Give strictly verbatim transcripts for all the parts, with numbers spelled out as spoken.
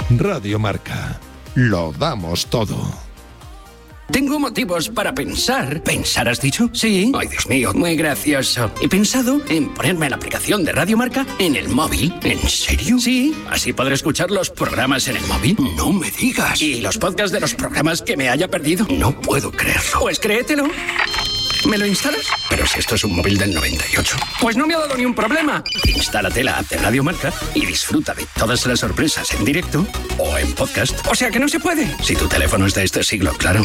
Radio Marca. Lo damos todo. Tengo motivos para pensar. ¿Pensar has dicho? Sí. Ay, Dios mío, muy gracioso. He pensado en ponerme la aplicación de Radio Marca en el móvil. ¿En serio? Sí. Así podré escuchar los programas en el móvil. No me digas. ¿Y los podcasts de los programas que me haya perdido? No puedo creerlo. Pues créetelo. ¿Me lo instalas? Pero si esto es un móvil del noventa y ocho. Pues no me ha dado ni un problema. Instálate la app de Radio Marca y disfruta de todas las sorpresas en directo o en podcast. O sea que no se puede. Si tu teléfono es de este siglo, claro.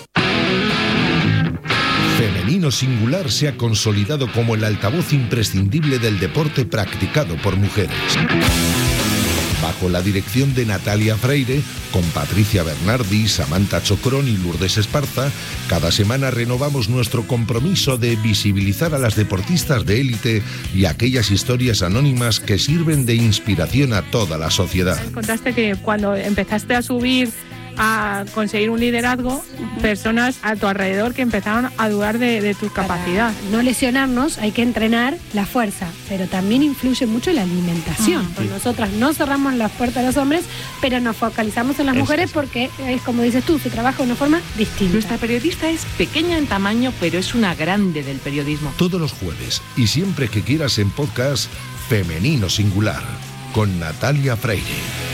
Femenino Singular se ha consolidado como el altavoz imprescindible del deporte practicado por mujeres. Bajo la dirección de Natalia Freire, con Patricia Bernardi, Samantha Chocrón y Lourdes Esparza, cada semana renovamos nuestro compromiso de visibilizar a las deportistas de élite y aquellas historias anónimas que sirven de inspiración a toda la sociedad. Contaste que cuando empezaste a subir, a conseguir un liderazgo, personas a tu alrededor que empezaron a dudar de, de tu capacidad. Para no lesionarnos hay que entrenar la fuerza, pero también influye mucho la alimentación. Ah, sí. Nosotras no cerramos las puertas a los hombres, pero nos focalizamos en las es mujeres eso. Porque es como dices tú, se trabaja de una forma distinta. Nuestra periodista es pequeña en tamaño, pero es una grande del periodismo. Todos los jueves y siempre que quieras en podcast, Femenino Singular, con Natalia Freire.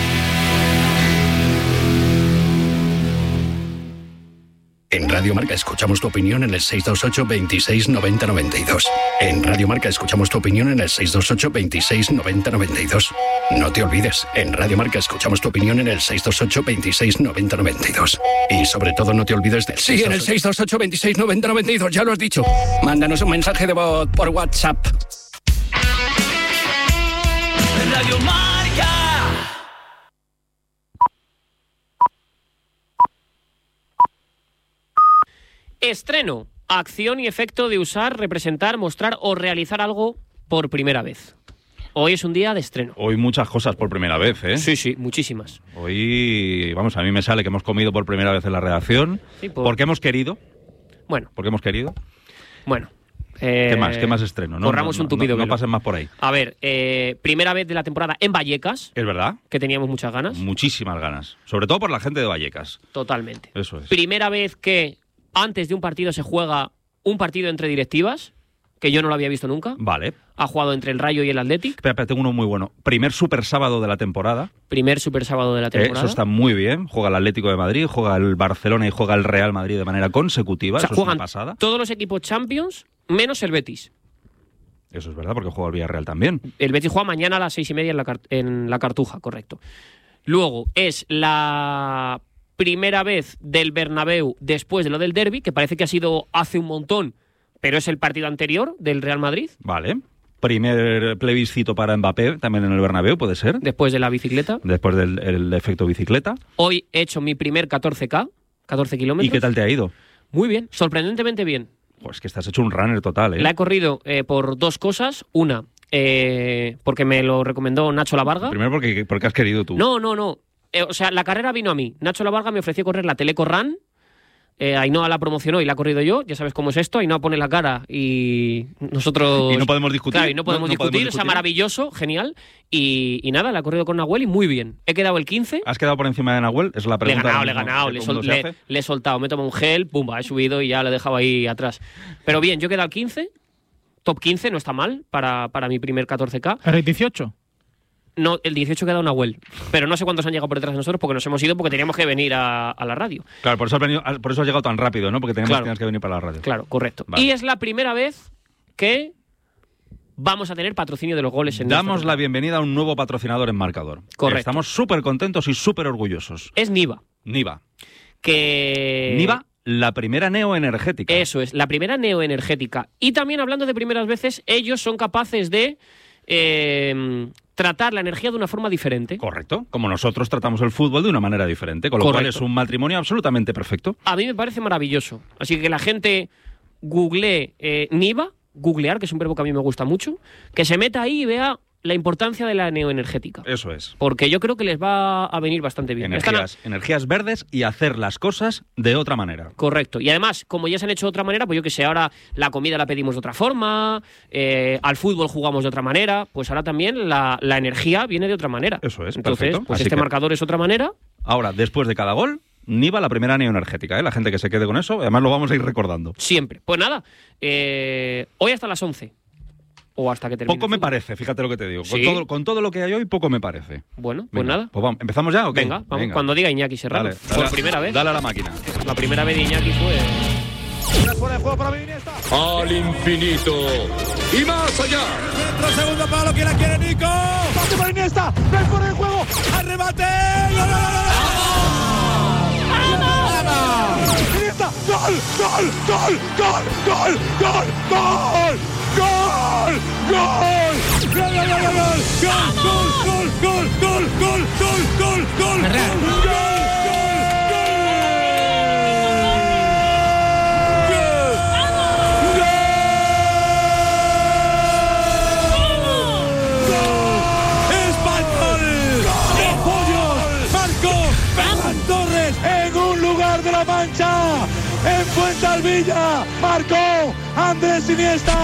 En Radio Marca escuchamos tu opinión en el seis dos ocho, veintiséis, noventa, noventa y dos. En Radio Marca escuchamos tu opinión en el seis dos ocho, veintiséis, noventa, noventa y dos. No te olvides, en Radio Marca escuchamos tu opinión en el seis dos ocho, veintiséis, noventa, noventa y dos. Y sobre todo no te olvides del Sí, en el seis dos ocho, veintiséis, noventa, noventa y dos, ya lo has dicho. Mándanos un mensaje de voz por WhatsApp. Radio Marca. Estreno, acción y efecto de usar, representar, mostrar o realizar algo por primera vez. Hoy es un día de estreno. Hoy muchas cosas por primera vez, ¿eh? Sí, sí, muchísimas. Hoy, vamos, a mí me sale que hemos comido por primera vez en la redacción. Sí, por... Porque hemos querido. Bueno. Porque hemos querido. Bueno. Eh... ¿Qué más? ¿Qué más estreno? No, corramos no, un tupido no, no, velo. no pasen más por ahí. A ver, eh, primera vez de la temporada en Vallecas. ¿Es verdad? Que teníamos muchas ganas. Muchísimas ganas. Sobre todo por la gente de Vallecas. Totalmente. Eso es. Primera vez que antes de un partido se juega un partido entre directivas, que yo no lo había visto nunca. Vale. Ha jugado entre el Rayo y el Athletic. Espera, espera, tengo uno muy bueno. Primer super sábado de la temporada. Primer super sábado de la temporada. Eh, eso está muy bien. Juega el Atlético de Madrid, juega el Barcelona y juega el Real Madrid de manera consecutiva. O sea, eso juegan es una pasada. Todos los equipos Champions, menos el Betis. Eso es verdad, porque juega el Villarreal también. El Betis juega mañana a las seis y media en la, en la Cartuja, correcto. Luego, es la primera vez del Bernabéu después de lo del derbi, que parece que ha sido hace un montón, pero es el partido anterior del Real Madrid. Vale. Primer plebiscito para Mbappé, también en el Bernabéu, ¿puede ser? Después de la bicicleta. Después del el efecto bicicleta. Hoy he hecho mi primer catorce K, catorce kilómetros. ¿Y qué tal te ha ido? Muy bien, sorprendentemente bien. Pues que estás hecho un runner total, ¿eh? La he corrido eh, por dos cosas. Una, eh, porque me lo recomendó Nacho Lavarga. Primero porque, porque has querido tú. No, no, no. Eh, o sea, la carrera vino a mí. Nacho Lavarga me ofreció correr la Teleco Run. Eh, Ainhoa la promocionó y la he corrido yo. Ya sabes cómo es esto. Ainhoa pone la cara y nosotros... Y no podemos discutir. Claro, y no podemos, no, no discutir. podemos discutir. O sea, maravilloso, genial. Y, y nada, la he corrido con Nahuel y muy bien. He quedado el quince. ¿Has quedado por encima de Nahuel? Es la pregunta. Le he ganado, le he ganado. Le, sol, le, le he soltado. Me he tomado un gel, pumba, he subido y ya le he dejado ahí atrás. Pero bien, yo he quedado el quince. Top quince, no está mal para, para mi primer catorce K. ¿El dieciocho? No, el dieciocho queda Nahuel. Pero no sé cuántos han llegado por detrás de nosotros porque nos hemos ido porque teníamos que venir a, a la radio. Claro, por eso, has venido, por eso has llegado tan rápido, ¿no? Porque teníamos, claro. tenías que venir para la radio. Claro, correcto. Vale. Y es la primera vez que vamos a tener patrocinio de los goles en Damos la bienvenida a un nuevo patrocinador en Marcador. Correcto. Estamos súper contentos y súper orgullosos. Es Niva. Niva. Que... Niva, la primera neoenergética. Eso es, la primera neoenergética. Y también, hablando de primeras veces, ellos son capaces de... Eh, tratar la energía de una forma diferente. Correcto, como nosotros tratamos el fútbol de una manera diferente, con lo Correcto. cual es un matrimonio absolutamente perfecto. A mí me parece maravilloso. Así que la gente googlee eh, Niva, googlear, que es un verbo que a mí me gusta mucho, que se meta ahí y vea la importancia de la neoenergética. Eso es. Porque yo creo que les va a venir bastante bien. Energías, Están a... energías verdes y hacer las cosas de otra manera. Correcto. Y además, como ya se han hecho de otra manera, pues yo que sé, ahora la comida la pedimos de otra forma, eh, al fútbol jugamos de otra manera, pues ahora también la, la energía viene de otra manera. Eso es, Entonces, perfecto. pues Así este que... marcador es otra manera. Ahora, después de cada gol, Niva la primera neoenergética, ¿eh? La gente que se quede con eso, además lo vamos a ir recordando. Siempre. Pues nada, eh, hoy hasta las once. O hasta que termine. Poco me parece, fíjate lo que te digo. ¿Sí? Con, todo, con todo lo que hay hoy, poco me parece. Bueno, pues Venga, nada. Pues vamos, ¿empezamos ya o qué? Venga, vamos, Venga. cuando diga Iñaki Serrano. Dale, dale, por primera vez. Dale a la máquina. La primera vez de Iñaki fue... Fuera de juego para Iniesta. Al infinito y más allá. Dentro segundo palo, que la quiere Nico. Pase para Iniesta. Ven fuera de juego. Al remate. ¡Gol, gol, gol! Iniesta. Gol, gol, gol, gol, gol, gol, gol. ¡Gol! ¡Gol! ¡Gol, gol, gol, gol! ¡Gol, gol, gol, gol, gol, gol, gol, gol! ¡Gol! En un lugar de la Mancha, en Fuensalvilla, marcó Andrés Iniesta.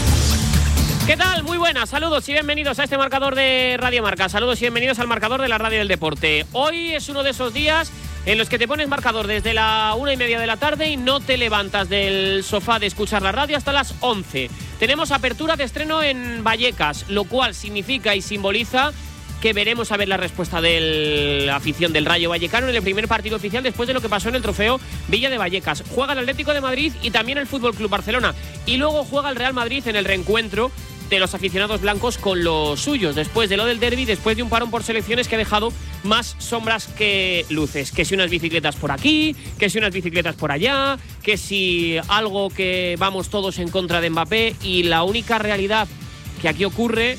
¿Qué tal? Muy buenas, saludos y bienvenidos a este marcador de Radio Marca. Saludos y bienvenidos al marcador de la Radio del Deporte. Hoy es uno de esos días en los que te pones marcador desde la una y media de la tarde y no te levantas del sofá de escuchar la radio hasta las once. Tenemos apertura de estreno en Vallecas, lo cual significa y simboliza que veremos a ver la respuesta de la afición del Rayo Vallecano en el primer partido oficial después de lo que pasó en el trofeo Villa de Vallecas. Juega el Atlético de Madrid y también el Fútbol Club Barcelona. Y luego juega el Real Madrid en el reencuentro de los aficionados blancos con los suyos, después de lo del derbi, después de un parón por selecciones que ha dejado más sombras que luces. Que si unas bicicletas por aquí, que si unas bicicletas por allá, que si algo que vamos todos en contra de Mbappé, y la única realidad que aquí ocurre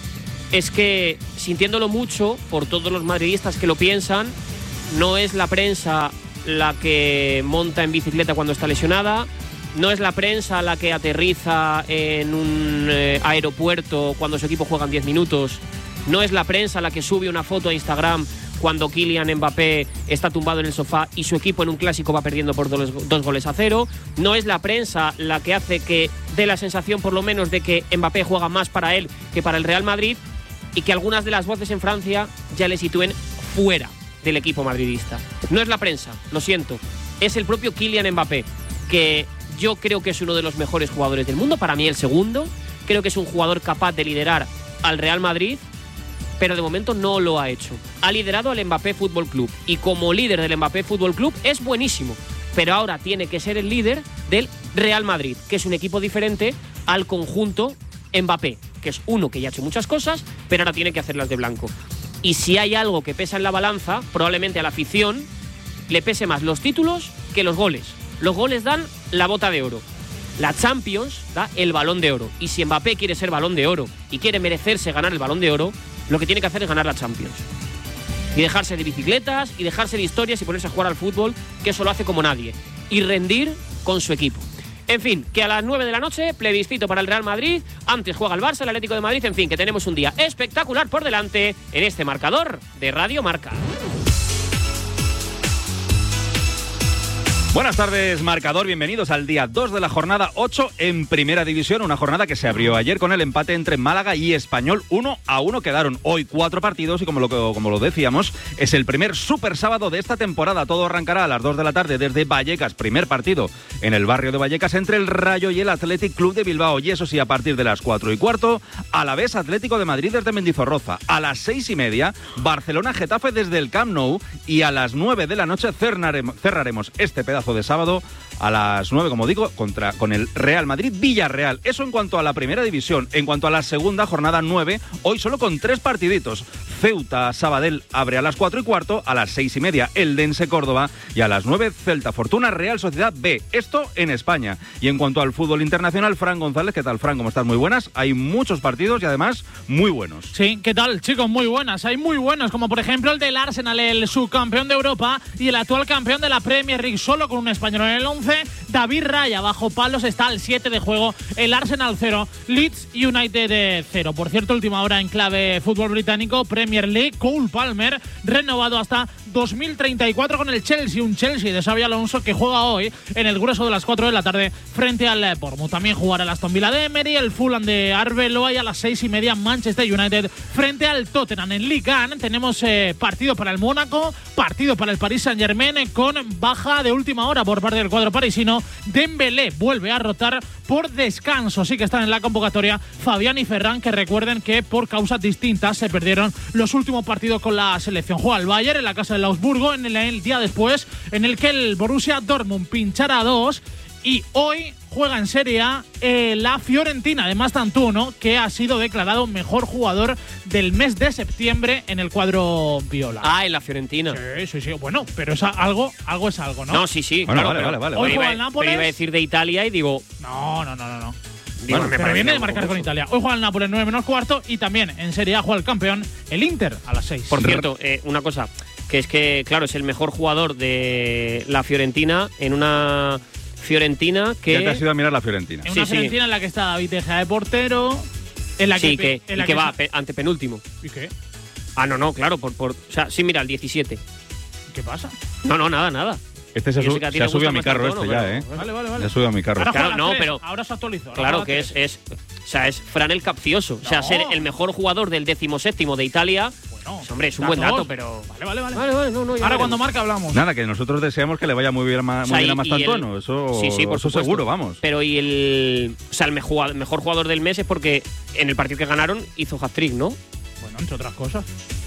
es que, sintiéndolo mucho por todos los madridistas que lo piensan, no es la prensa la que monta en bicicleta cuando está lesionada, no es la prensa la que aterriza en un eh, aeropuerto cuando su equipo juega en diez minutos, no es la prensa la que sube una foto a Instagram cuando Kylian Mbappé está tumbado en el sofá y su equipo en un clásico va perdiendo por dos, dos goles a cero, no es la prensa la que hace que dé la sensación por lo menos de que Mbappé juega más para él que para el Real Madrid, y que algunas de las voces en Francia ya le sitúen fuera del equipo madridista. No es la prensa, lo siento, es el propio Kylian Mbappé, que yo creo que es uno de los mejores jugadores del mundo, para mí el segundo. Creo que es un jugador capaz de liderar al Real Madrid, pero de momento no lo ha hecho. Ha liderado al Mbappé Fútbol Club y como líder del Mbappé Fútbol Club es buenísimo, pero ahora tiene que ser el líder del Real Madrid, que es un equipo diferente al conjunto Mbappé, que es uno que ya ha hecho muchas cosas, pero ahora tiene que hacerlas de blanco. Y si hay algo que pesa en la balanza, probablemente a la afición le pese más los títulos que los goles. Los goles dan la bota de oro, la Champions da el balón de oro. Y si Mbappé quiere ser balón de oro y quiere merecerse ganar el balón de oro, lo que tiene que hacer es ganar la Champions. Y dejarse de bicicletas, y dejarse de historias y ponerse a jugar al fútbol, que eso lo hace como nadie. Y rendir con su equipo. En fin, que a las nueve de la noche, plebiscito para el Real Madrid, antes juega el Barça, el Atlético de Madrid, en fin, que tenemos un día espectacular por delante en este marcador de Radio Marca. Buenas tardes, marcador. Bienvenidos al día dos de la jornada ocho en Primera División. Una jornada que se abrió ayer con el empate entre Málaga y Español. Uno a uno quedaron hoy cuatro partidos y como lo, como lo decíamos, es el primer super sábado de esta temporada. Todo arrancará a las dos de la tarde desde Vallecas. Primer partido en el barrio de Vallecas entre el Rayo y el Athletic Club de Bilbao. Y eso sí, a partir de las cuatro y cuarto, Alavés Atlético de Madrid desde Mendizorroza. A las seis y media, Barcelona Getafe desde el Camp Nou. Y a las nueve de la noche cerraremos, cerraremos este pedazo de sábado a las nueve, como digo, contra, con el Real Madrid Villarreal. Eso en cuanto a la primera división. En cuanto a la segunda, jornada nueve, hoy solo con tres partiditos. Ceuta Sabadell abre a las cuatro y cuarto, a las seis y media el Dense Córdoba y a las nueve Celta Fortuna Real Sociedad B. Esto en España. Y en cuanto al fútbol internacional, Fran González, ¿qué tal, Fran? ¿Cómo estás? Muy buenas. Hay muchos partidos y además muy buenos. Sí, ¿qué tal, chicos? Muy buenas. Hay muy buenos, como por ejemplo el del Arsenal, el subcampeón de Europa y el actual campeón de la Premier League, solo con un español en el once. David Raya, bajo palos, está al siete de juego. El Arsenal cero, Leeds United cero. Por cierto, última hora en clave fútbol británico, Premier League, Cole Palmer, renovado hasta dos mil treinta y cuatro con el Chelsea. Un Chelsea de Xabi Alonso que juega hoy en el grueso de las cuatro de la tarde frente al Bournemouth. También jugará el Aston Villa de Emery, el Fulham de Arbeloa y a las seis y media Manchester United frente al Tottenham. En Ligue uno tenemos eh, partido para el Mónaco, partido para el Paris Saint-Germain eh, con baja de última hora por parte del cuadro parisino. Dembélé vuelve a rotar por descanso. Sí que están en la convocatoria Fabián y Ferran, que recuerden que por causas distintas se perdieron los últimos partidos con la selección. Juega el Bayern en la casa del Augsburgo en el, el día después en el que el Borussia Dortmund pinchará a dos. Y hoy juega en Serie A eh, la Fiorentina de Mastantuono, que ha sido declarado mejor jugador del mes de septiembre en el cuadro viola. Ah, en la Fiorentina. Sí, sí, sí. Bueno, pero es algo, algo es algo, ¿no? No, sí, sí. Bueno, claro, vale, pero vale, vale. Hoy vale. juega el Iba, Nápoles. pero iba a decir de Italia y digo… No, no, no, no. no. digo Bueno, me Pero parece viene de un marcar poco con justo. Italia. Hoy juega el Nápoles nueve menos cuarto y también en Serie A juega el campeón, el Inter, a las seis. Por cierto, eh, una cosa, que es que, claro, es el mejor jugador de la Fiorentina en una Fiorentina que… Ya te has ido a mirar la Fiorentina. En Sí, una sí. Fiorentina en la que está David De Gea de portero, en la que… Sí, que, en la y que va pe- antepenúltimo. ¿Y qué? Ah, no, no, claro, por, por… O sea, sí, mira, el diecisiete. ¿Qué pasa? No, no, nada, nada. Este se, ha Yo sé su- que a ti se te ha subido a gusta mi carro bastante, este ¿no? ya, ¿eh? Pero- Vale, vale, Se vale. ha subido a mi carro. Ahora Claro, juega a las no, tres. pero- Ahora se actualizó. ahora Claro, juega a que las es, tres. es… O sea, es Fran el capcioso. O sea, No. ser el mejor jugador del decimoséptimo de Italia… Bueno, Pues, hombre, es un buen datos. dato, pero… Vale, vale, vale. Vale, vale, no, no, ya Ahora veremos. cuando marca hablamos. Nada, que nosotros deseamos que le vaya muy bien, ma- O sea, muy bien a y- Mastantuono. y el- Eso, sí, sí, por eso supuesto. seguro, vamos. Pero y el… O sea, el mejor, mejor jugador del mes es porque en el partido que ganaron hizo hat-trick, ¿no? Bueno, entre otras cosas.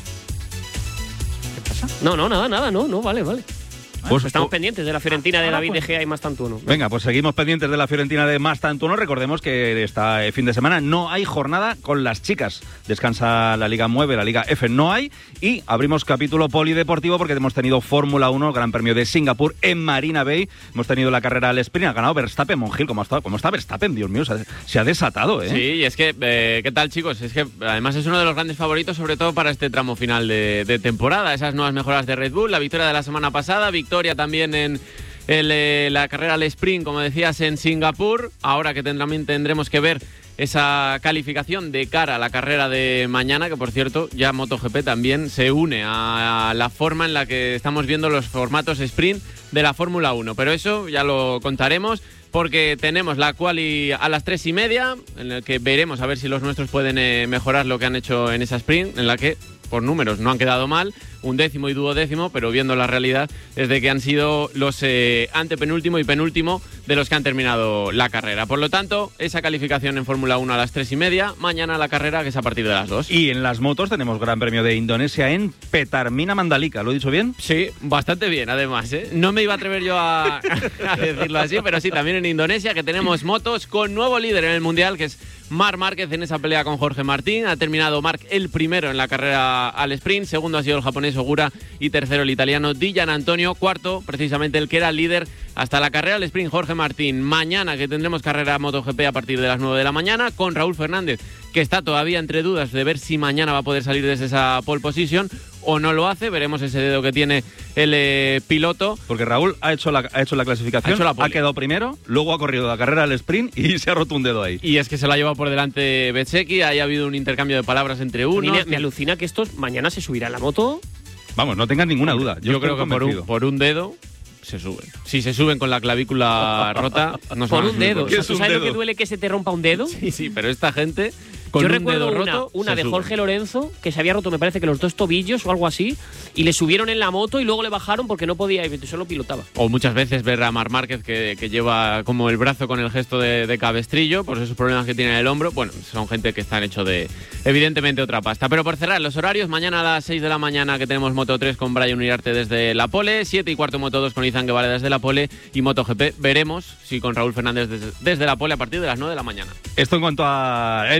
¿Qué pasa? No, no, nada, nada, no, no, vale, vale. Pues- Pues estamos pendientes de la Fiorentina de ahora David pues- De Gea y Mastantuono. Venga, pues seguimos pendientes de la Fiorentina de Mastantuono. Recordemos que esta fin de semana no hay jornada con las chicas. Descansa la Liga Mueve, la Liga F no hay. Y abrimos capítulo polideportivo porque hemos tenido Fórmula uno, Gran Premio de Singapur en Marina Bay. Hemos tenido la carrera al sprint, ha ganado Verstappen. Monjil, ¿cómo está, cómo está Verstappen? Dios mío, se ha, se ha desatado, ¿eh? Sí, y es que, eh, ¿qué tal, chicos? Es que además es uno de los grandes favoritos, sobre todo para este tramo final de, de temporada. Esas nuevas mejoras de Red Bull, la victoria de la semana pasada, victoria también en el, eh, la carrera al sprint, como decías, en Singapur. Ahora que también tendremos que ver esa calificación de cara a la carrera de mañana, que por cierto ya MotoGP también se une a la forma en la que estamos viendo los formatos sprint de la Fórmula uno. Pero eso ya lo contaremos, porque tenemos la quali a las tres y media, en el que veremos a ver si los nuestros pueden eh, mejorar lo que han hecho en esa sprint, en la que por números no han quedado mal, un décimo y duodécimo, pero viendo la realidad es de que han sido los eh, antepenúltimo y penúltimo de los que han terminado la carrera. Por lo tanto, esa calificación en Fórmula uno a las tres y media, mañana la carrera, que es a partir de las dos. Y en las motos tenemos Gran Premio de Indonesia en Petarmina Mandalika. ¿Lo he dicho bien? Sí, bastante bien, además, ¿eh? No me iba a atrever yo a, a decirlo así, pero sí, también en Indonesia, que tenemos motos con nuevo líder en el Mundial, que es Marc Márquez, en esa pelea con Jorge Martín. Ha terminado Marc el primero en la carrera al sprint, segundo ha sido el japonés Ogura y tercero el italiano Di Gianantonio, cuarto precisamente el que era líder hasta la carrera al sprint, Jorge Martín. Mañana, que tendremos carrera MotoGP a partir de las nueve de la mañana con Raúl Fernández, que está todavía entre dudas de ver si mañana va a poder salir desde esa pole position o no lo hace. Veremos ese dedo que tiene el eh, piloto. Porque Raúl ha hecho la, ha hecho la clasificación, Ha hecho la ha pole. quedado primero, luego ha corrido la carrera al sprint y se ha roto un dedo ahí. Y es que se lo ha llevado por delante Bezzecchi, ahí ha habido un intercambio de palabras entre A mí unos. me, me alucina que estos mañana se subirá en la moto. Vamos, no tengas ninguna duda. Yo, Yo, estoy creo que por convencido. un, por un dedo se suben. Si se suben con la clavícula rota, no se Por van a un subir dedo. por- ¿Qué ¿Tú es un sabes lo dedo? que duele que se te rompa un dedo? Sí, sí, pero esta gente con Yo un recuerdo dedo una, roto una se de suben. Jorge Lorenzo, que se había roto, me parece que los dos tobillos o algo así, y le subieron en la moto y luego le bajaron porque no podía ir, solo pilotaba. O muchas veces ver a Marc Márquez que, que lleva como el brazo con el gesto de, de cabestrillo por esos problemas que tiene en el hombro. Bueno, son gente que están hecho de, evidentemente, otra pasta. Pero por cerrar los horarios, mañana a las seis de la mañana que tenemos Moto tres con Brian Uriarte desde la pole, siete y cuarto Moto dos con Izan Guevara desde la pole y MotoGP veremos si con Raúl Fernández desde, desde la pole a partir de las nueve de la mañana. Esto en cuanto a el motor.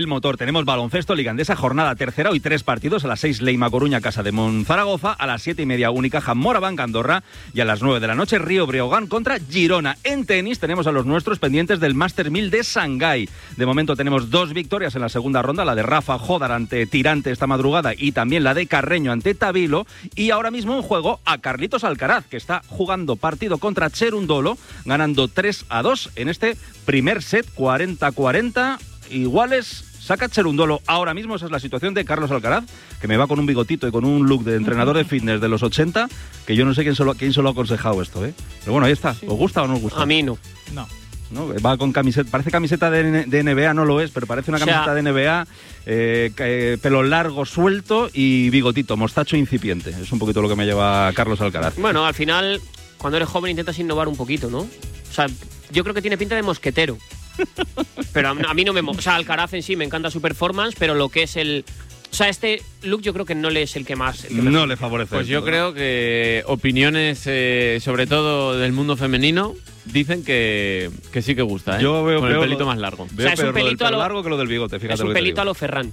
tenemos baloncesto, Liga Endesa, jornada tercera, hoy tres partidos, a las seis Leima Coruña, Casa de Monzaragoza, a las siete y media Unicaja Moraván Andorra y a las nueve de la noche Río Breogán contra Girona. En tenis tenemos a los nuestros pendientes del Master mil de Shanghái. De momento tenemos dos victorias en la segunda ronda, la de Rafa Jodar ante Tirante esta madrugada y también la de Carreño ante Tabilo, y ahora mismo en juego a Carlitos Alcaraz, que está jugando partido contra Cherundolo, ganando tres a dos en este primer set, cuarenta cuarenta, iguales. Saca Cherundolo ahora mismo, esa es la situación de Carlos Alcaraz, que me va con un bigotito y con un look de entrenador de fitness de los ochenta, que yo no sé quién se lo, quién se lo ha aconsejado esto, ¿eh? Pero bueno, ahí está. Sí. ¿Os gusta o no os gusta? A mí no. No. ¿No? Va con camiseta, parece camiseta de, de N B A, no lo es, pero parece una camiseta o sea, de N B A, eh, eh, pelo largo, suelto y bigotito, mostacho incipiente. Es un poquito lo que me lleva Carlos Alcaraz. Bueno, al final, cuando eres joven intentas innovar un poquito, ¿no? O sea, yo creo que tiene pinta de mosquetero. Pero a mí no me... O sea, Alcaraz en sí me encanta su performance, pero lo que es el... O sea, este look yo creo que no le es el que más... El que no más le favorece. Pues yo ¿no? creo que opiniones, eh, sobre todo del mundo femenino, dicen que, que sí que gusta, ¿eh? Yo veo con el pelito lo, más largo. Veo o sea, es un pelito lo a lo largo que lo del bigote, fíjate. Es un lo que pelito a lo Ferran.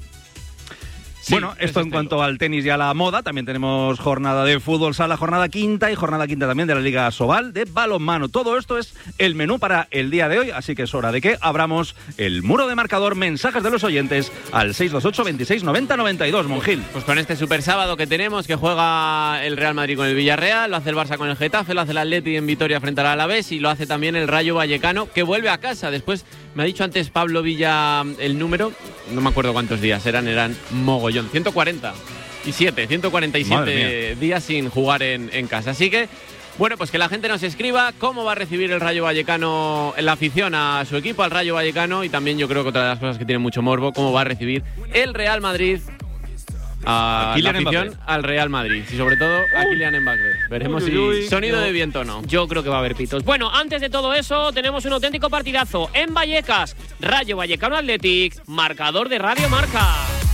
Sí, bueno, esto en cuanto al tenis y a la moda. También tenemos jornada de fútbol sala, jornada quinta y jornada quinta también de la Liga Sobal de balonmano. Todo esto es el menú para el día de hoy, así que es hora de que abramos el muro de marcador, mensajes de los oyentes al seis dos ocho, veintiséis, noventa, noventa y dos, Monjil. Pues con este super sábado que tenemos, que juega el Real Madrid con el Villarreal, lo hace el Barça con el Getafe, lo hace el Atleti en Vitoria frente al Alavés y lo hace también el Rayo Vallecano, que vuelve a casa. Después, me ha dicho antes Pablo Villa el número, no me acuerdo cuántos días eran, eran mogollón, ciento cuarenta y siete, ciento cuarenta y siete días sin jugar en, en casa. Así que, bueno, pues que la gente nos escriba cómo va a recibir el Rayo Vallecano, la afición a su equipo, al Rayo Vallecano, y también yo creo que otra de las cosas que tiene mucho morbo, cómo va a recibir el Real Madrid a, a la afición Mbappé. Al Real Madrid y sobre todo a Kylian Mbappé. Veremos uy, uy, uy, si sonido no. de viento o no. Yo creo que va a haber pitos. Bueno, antes de todo eso tenemos un auténtico partidazo en Vallecas. Rayo Vallecano Athletic, marcador de Radio Marca.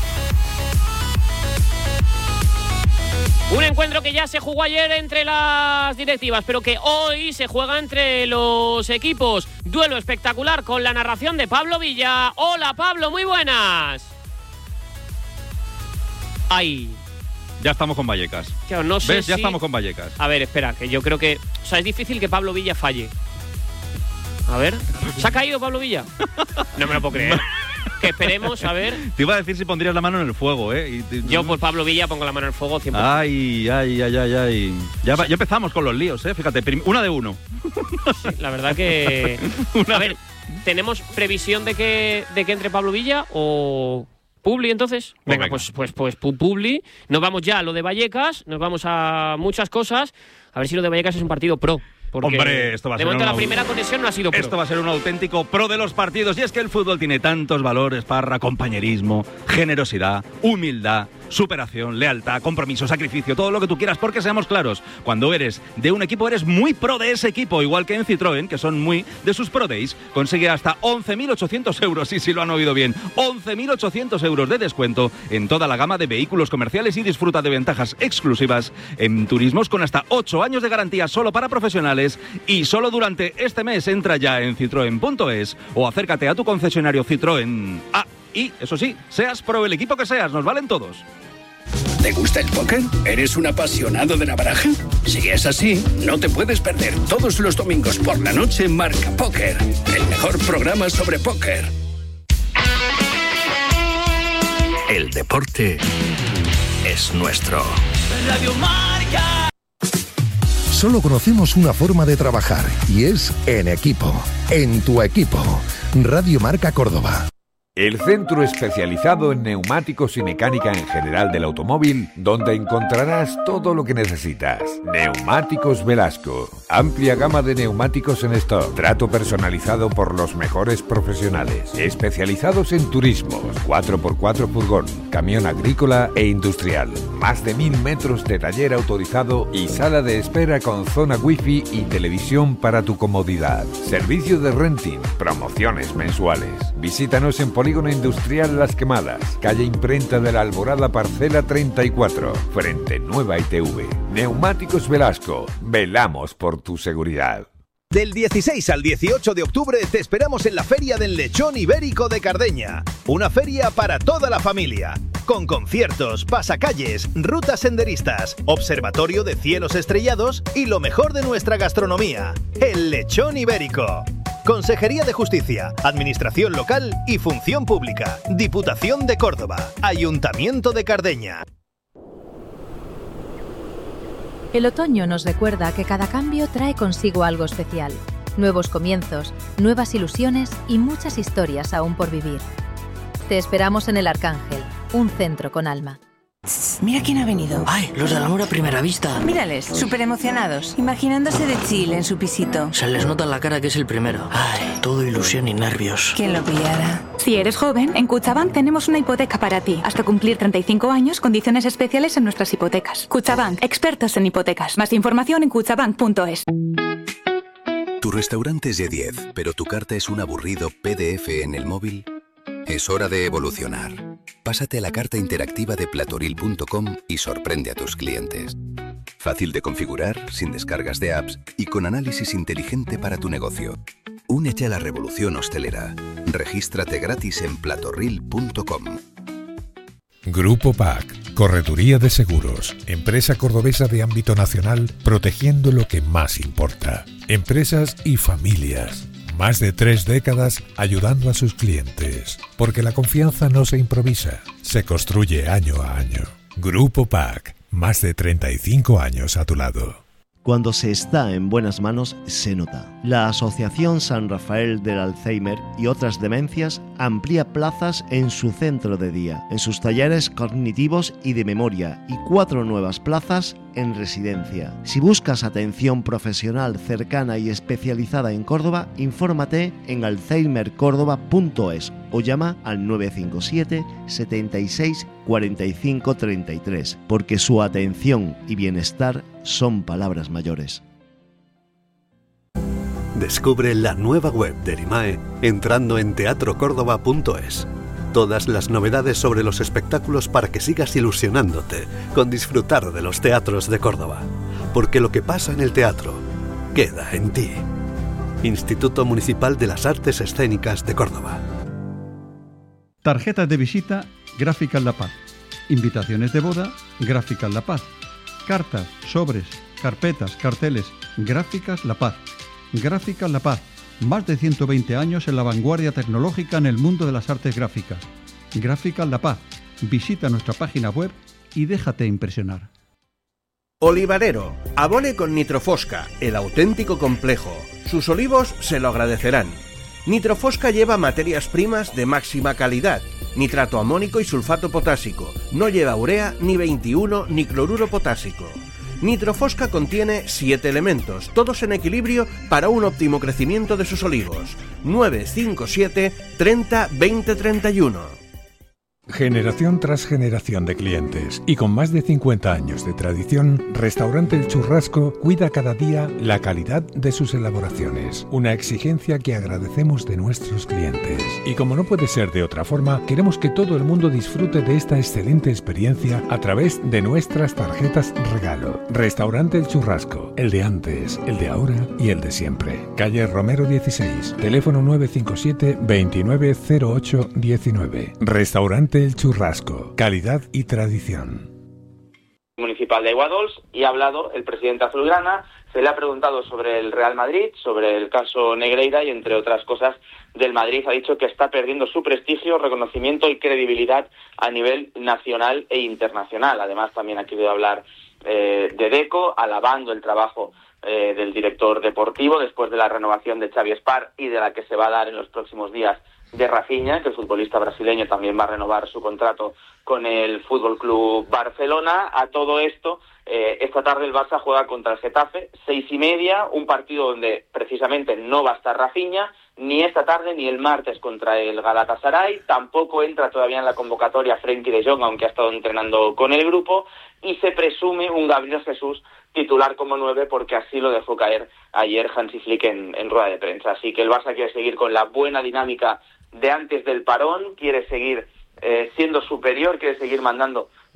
Un encuentro que ya se jugó ayer entre las directivas, pero que hoy se juega entre los equipos. Duelo espectacular con la narración de Pablo Villa. Hola Pablo, muy buenas. Ay. Ya estamos con Vallecas. Claro, no sé ¿Ves? si... Ya estamos con Vallecas. A ver, espera, que yo creo que... O sea, es difícil que Pablo Villa falle. A ver. ¿Se ha caído Pablo Villa? No me lo puedo creer. Que esperemos, a ver. Te iba a decir si pondrías la mano en el fuego, ¿eh? Y te... Yo, por Pablo Villa, pongo la mano en el fuego cien por ciento. Ay, ay, ay, ay, ay. Ya, va, ya empezamos con los líos, ¿eh? Fíjate, una de uno. Sí, la verdad que... A ver, ¿tenemos previsión de que, de que entre Pablo Villa o... Publi, entonces? Venga, venga, pues, pues, pues Publi. Nos vamos ya a lo de Vallecas, nos vamos a muchas cosas. A ver si lo de Vallecas es un partido pro. Hombre, esto va a de ser momento una... la primera conexión no ha sido pro. Esto va a ser un auténtico pro de los partidos. Y es que el fútbol tiene tantos valores, Parra: compañerismo, generosidad, humildad, superación, lealtad, compromiso, sacrificio, todo lo que tú quieras, porque seamos claros, cuando eres de un equipo eres muy pro de ese equipo, igual que en Citroën, que son muy de sus Pro Days. Consigue hasta once mil ochocientos euros, y si lo han oído bien, once mil ochocientos euros de descuento en toda la gama de vehículos comerciales y disfruta de ventajas exclusivas en turismos con hasta ocho años de garantía solo para profesionales. Y solo durante este mes. Entra ya en citroen punto es o acércate a tu concesionario Citroën. Ah, y eso sí, seas pro el equipo que seas, nos valen todos. ¿Te gusta el póker? ¿Eres un apasionado de la baraja? Si es así, no te puedes perder todos los domingos por la noche Marca Póker, el mejor programa sobre póker. El deporte es nuestro. Radio Marca. Solo conocemos una forma de trabajar y es en equipo, en tu equipo. Radio Marca Córdoba. El centro especializado en neumáticos y mecánica en general del automóvil, donde encontrarás todo lo que necesitas. Neumáticos Velasco. Amplia gama de neumáticos en stock. Trato personalizado por los mejores profesionales. Especializados en turismos, cuatro por cuatro furgón, camión agrícola e industrial. Más de mil metros de taller autorizado y sala de espera con zona wifi y televisión para tu comodidad. Servicio de renting, promociones mensuales. Visítanos en Polígono Industrial Las Quemadas, calle Imprenta de la Alborada, parcela treinta y cuatro, frente Nueva I T V. Neumáticos Velasco, velamos por tu seguridad. Del dieciséis al dieciocho de octubre te esperamos en la Feria del Lechón Ibérico de Cardeña. Una feria para toda la familia. Con conciertos, pasacalles, rutas senderistas, observatorio de cielos estrellados y lo mejor de nuestra gastronomía. El Lechón Ibérico. Consejería de Justicia, Administración Local y Función Pública. Diputación de Córdoba. Ayuntamiento de Cardeña. El otoño nos recuerda que cada cambio trae consigo algo especial. Nuevos comienzos, nuevas ilusiones y muchas historias aún por vivir. Te esperamos en El Arcángel, un centro con alma. Mira quién ha venido. ¡Ay, los del amor a primera vista! Mírales, súper emocionados, imaginándose de chill en su pisito. Se les nota en la cara que es el primero. ¡Ay, todo ilusión y nervios! ¿Quién lo pillara? Si eres joven, en Cuchabank tenemos una hipoteca para ti. Hasta cumplir treinta y cinco años, condiciones especiales en nuestras hipotecas. Cuchabank, expertos en hipotecas. Más información en cuchabank punto es. Tu restaurante es de diez, pero tu carta es un aburrido P D F en el móvil. Es hora de evolucionar. Pásate a la carta interactiva de platoril punto com y sorprende a tus clientes. Fácil de configurar, sin descargas de apps y con análisis inteligente para tu negocio. Únete a la revolución hostelera. Regístrate gratis en platoril punto com. Grupo P A C, Correduría de Seguros, empresa cordobesa de ámbito nacional, protegiendo lo que más importa. Empresas y familias. Más de tres décadas ayudando a sus clientes. Porque la confianza no se improvisa, se construye año a año. Grupo P A C, más de treinta y cinco años a tu lado. Cuando se está en buenas manos, se nota. La Asociación San Rafael del Alzheimer y otras demencias amplía plazas en su centro de día, en sus talleres cognitivos y de memoria, y cuatro nuevas plazas en residencia. Si buscas atención profesional cercana y especializada en Córdoba, infórmate en alzheimer córdoba punto es o llama al nueve cinco siete, setenta y seis, cuarenta y cinco, treinta y tres, porque su atención y bienestar son palabras mayores. Descubre la nueva web de Erimae entrando en teatro córdoba punto es. Todas las novedades sobre los espectáculos para que sigas ilusionándote con disfrutar de los teatros de Córdoba. Porque lo que pasa en el teatro queda en ti. Instituto Municipal de las Artes Escénicas de Córdoba. Tarjetas de visita, Gráficas La Paz. Invitaciones de boda, Gráficas La Paz. Cartas, sobres, carpetas, carteles, Gráficas La Paz. Gráficas La Paz. Más de ciento veinte años en la vanguardia tecnológica en el mundo de las artes gráficas. Gráficas La Paz. Visita nuestra página web y déjate impresionar. Olivarero, abone con Nitrofosca, el auténtico complejo. Sus olivos se lo agradecerán. Nitrofosca lleva materias primas de máxima calidad, nitrato amónico y sulfato potásico. No lleva urea, ni veintiuno, ni cloruro potásico. Nitrofosca contiene siete elementos, todos en equilibrio para un óptimo crecimiento de sus olivos. nueve cinco siete, treinta, veinte, treinta y uno. Generación tras generación de clientes y con más de cincuenta años de tradición, Restaurante El Churrasco cuida cada día la calidad de sus elaboraciones, una exigencia que agradecemos de nuestros clientes. Y como no puede ser de otra forma, queremos que todo el mundo disfrute de esta excelente experiencia a través de nuestras tarjetas regalo. Restaurante El Churrasco, el de antes, el de ahora y el de siempre. Calle Romero dieciséis, teléfono nueve cinco siete, veintinueve cero ocho diecinueve. Restaurante El Churrasco, calidad y tradición. Municipal de Aiguadols y ha hablado el presidente azulgrana, se le ha preguntado sobre el Real Madrid, sobre el caso Negreira y entre otras cosas del Madrid. Ha dicho que está perdiendo su prestigio, reconocimiento y credibilidad a nivel nacional e internacional. Además también ha querido hablar eh, de Deco, alabando el trabajo eh, del director deportivo después de la renovación de Xavi Espar y de la que se va a dar en los próximos días de Rafinha, que el futbolista brasileño también va a renovar su contrato con el F C Barcelona. A todo esto, eh, esta tarde el Barça juega contra el Getafe, seis y media, un partido donde precisamente no va a estar Rafinha, ni esta tarde ni el martes contra el Galatasaray. Tampoco entra todavía en la convocatoria Frenkie de Jong, aunque ha estado entrenando con el grupo, y se presume un Gabriel Jesús titular como nueve, porque así lo dejó caer ayer Hansi Flick en, en rueda de prensa. Así que el Barça quiere seguir con la buena dinámica de antes del parón, quiere seguir eh, siendo superior, quiere seguir mandando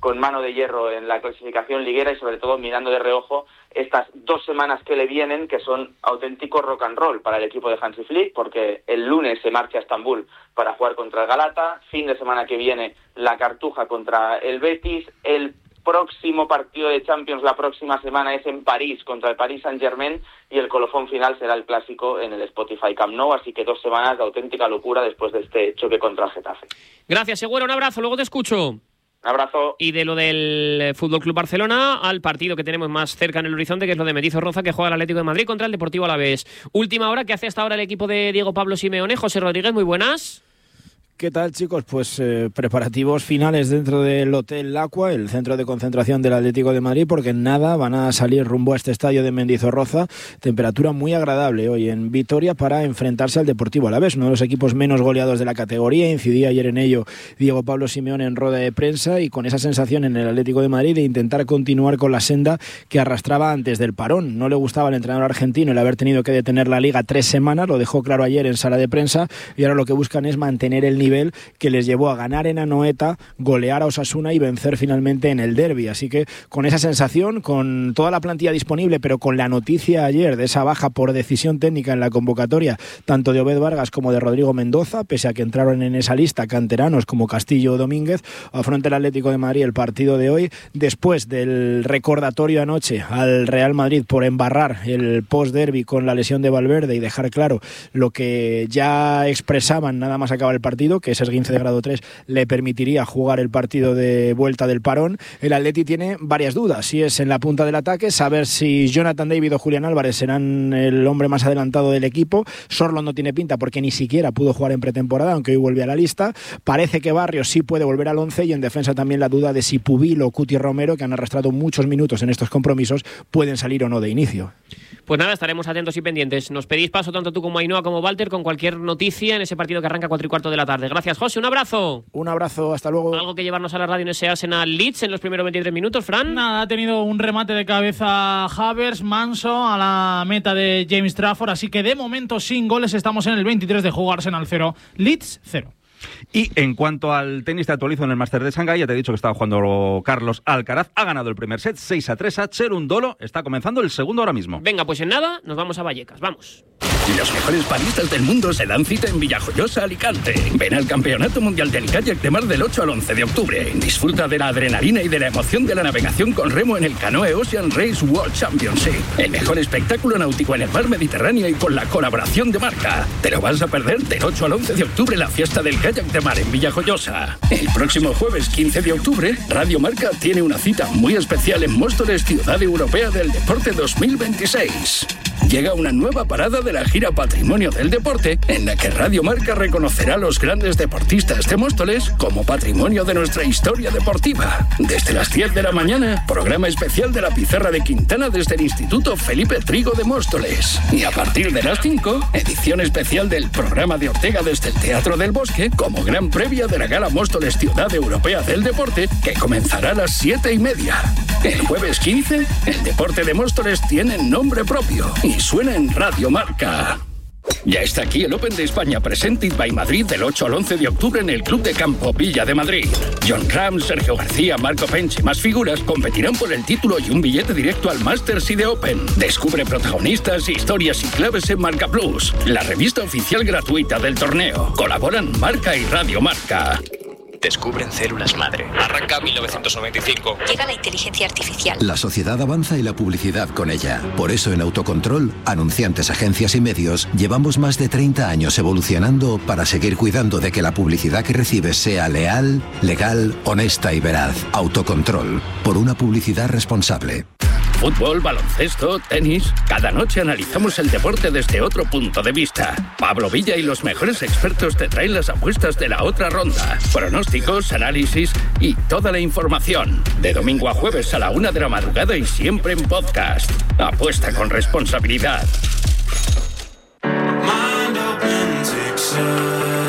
con mano de hierro en la clasificación liguera y sobre todo mirando de reojo estas dos semanas que le vienen, que son auténtico rock and roll para el equipo de Hansi Flick, porque el lunes se marcha a Estambul para jugar contra el Galata, fin de semana que viene la Cartuja contra el Betis, el próximo partido de Champions la próxima semana es en París contra el Paris Saint-Germain y el colofón final será el clásico en el Spotify Camp Nou, así que dos semanas de auténtica locura después de este choque contra el Getafe. Gracias, Seguro, un abrazo, luego te escucho. Un abrazo. Y de lo del F C Barcelona al partido que tenemos más cerca en el horizonte, que es lo de Mendizorroza, que juega el Atlético de Madrid contra el Deportivo Alavés. Última hora, ¿qué hace hasta ahora el equipo de Diego Pablo Simeone? José Rodríguez, muy buenas. ¿Qué tal, chicos? Pues eh, preparativos finales dentro del Hotel Aqua, el centro de concentración del Atlético de Madrid, porque en nada van a salir rumbo a este estadio de Mendizorroza. Temperatura muy agradable hoy en Vitoria para enfrentarse al Deportivo Alavés, uno de los equipos menos goleados de la categoría. Incidía ayer en ello Diego Pablo Simeone en rueda de prensa y con esa sensación en el Atlético de Madrid de intentar continuar con la senda que arrastraba antes del parón. No le gustaba al entrenador argentino el haber tenido que detener la Liga tres semanas, lo dejó claro ayer en sala de prensa, y ahora lo que buscan es mantener el nivel que les llevó a ganar en Anoeta, golear a Osasuna y vencer finalmente en el derbi. Así que con esa sensación, con toda la plantilla disponible, pero con la noticia ayer de esa baja por decisión técnica en la convocatoria, tanto de Obed Vargas como de Rodrigo Mendoza, pese a que entraron en esa lista canteranos como Castillo o Domínguez, afronta el Atlético de Madrid el partido de hoy, después del recordatorio anoche al Real Madrid por embarrar el post-derbi con la lesión de Valverde y dejar claro lo que ya expresaban nada más acaba el partido, que ese esguince de grado tres le permitiría jugar el partido de vuelta del parón. El Atleti tiene varias dudas, si es en la punta del ataque, saber si Jonathan David o Julián Álvarez serán el hombre más adelantado del equipo. Sorlot no tiene pinta porque ni siquiera pudo jugar en pretemporada, aunque hoy vuelve a la lista. Parece que Barrios sí puede volver al once, y en defensa también la duda de si Pubil o Cuti Romero, que han arrastrado muchos minutos en estos compromisos, pueden salir o no de inicio. Pues nada, estaremos atentos y pendientes. Nos pedís paso tanto tú como Ainhoa como Walter con cualquier noticia en ese partido que arranca a cuatro y cuarto de la tarde. Gracias, José, un abrazo. Un abrazo, hasta luego. ¿Algo que llevarnos a la radio en ese Arsenal Leeds en los primeros veintitrés minutos, Fran? Nada, ha tenido un remate de cabeza Havertz, Manso, a la meta de James Trafford, así que de momento sin goles estamos en el veintitrés de juego. Arsenal cero, Leeds cero. Y en cuanto al tenis, te actualizo en el Máster de Shanghái. Ya te he dicho que estaba jugando Carlos Alcaraz. Ha ganado el primer set, seis a tres a Cherundolo. Está comenzando el segundo ahora mismo. Venga, pues en nada, nos vamos a Vallecas. Vamos. Los mejores baristas del mundo se dan cita en Villajoyosa, Alicante. Ven al Campeonato Mundial del Kayak de Mar del ocho al once de octubre. Disfruta de la adrenalina y de la emoción de la navegación con remo en el Canoe Ocean Race World Championship. El mejor espectáculo náutico en el mar Mediterráneo y con la colaboración de Marca. Te lo vas a perder del ocho al once de octubre, la fiesta del kayak de mar en Villajoyosa. El próximo jueves quince de octubre, Radio Marca tiene una cita muy especial en Móstoles, Ciudad Europea del Deporte dos mil veintiséis. Llega una nueva parada de la gira Patrimonio del Deporte, en la que Radio Marca reconocerá a los grandes deportistas de Móstoles como patrimonio de nuestra historia deportiva. Desde las diez de la mañana, programa especial de la Pizarra de Quintana desde el Instituto Felipe Trigo de Móstoles. Y a partir de las cinco, edición especial del programa de Ortega desde el Teatro del Bosque, como gran previa de la Gala Móstoles Ciudad Europea del Deporte, que comenzará a las siete y media. El jueves quince, el deporte de Móstoles tiene nombre propio y suena en Radio Marca. Ya está aquí el Open de España Presented by Madrid del ocho al once de octubre en el Club de Campo Villa de Madrid. John Ram, Sergio García, Marco Pench y más figuras competirán por el título y un billete directo al Masters y de Open. Descubre protagonistas, historias y claves en Marca Plus, la revista oficial gratuita del torneo. Colaboran Marca y Radio Marca. Descubren células madre. Arranca mil novecientos noventa y cinco. Llega la inteligencia artificial. La sociedad avanza y la publicidad con ella. Por eso en Autocontrol, anunciantes, agencias y medios, llevamos más de treinta años evolucionando para seguir cuidando de que la publicidad que recibes sea leal, legal, honesta y veraz. Autocontrol. Por una publicidad responsable. Fútbol, baloncesto, tenis. Cada noche analizamos el deporte desde otro punto de vista. Pablo Villa y los mejores expertos te traen las apuestas de la otra ronda. Pronósticos, análisis y toda la información. De domingo a jueves a la una de la madrugada y siempre en podcast. Apuesta con responsabilidad. Lo veremos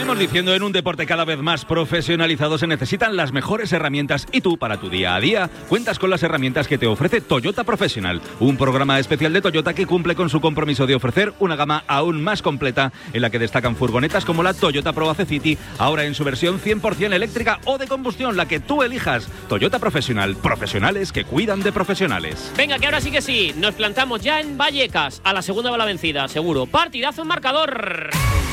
seguimos diciendo, en un deporte cada vez más profesionalizado se necesitan las mejores herramientas y tú, para tu día a día, cuentas con las herramientas que te ofrece Toyota Professional, un programa especial de Toyota que cumple con su compromiso de ofrecer una gama aún más completa en la que destacan furgonetas como la Toyota Proace City, ahora en su versión cien por ciento eléctrica o de combustión, la que tú elijas. Toyota Professional, profesionales que cuidan de profesionales. Venga, que ahora sí que sí, nos plantamos ya en Vallecas, a la segunda va la vencida, seguro. Partidazo en marcador.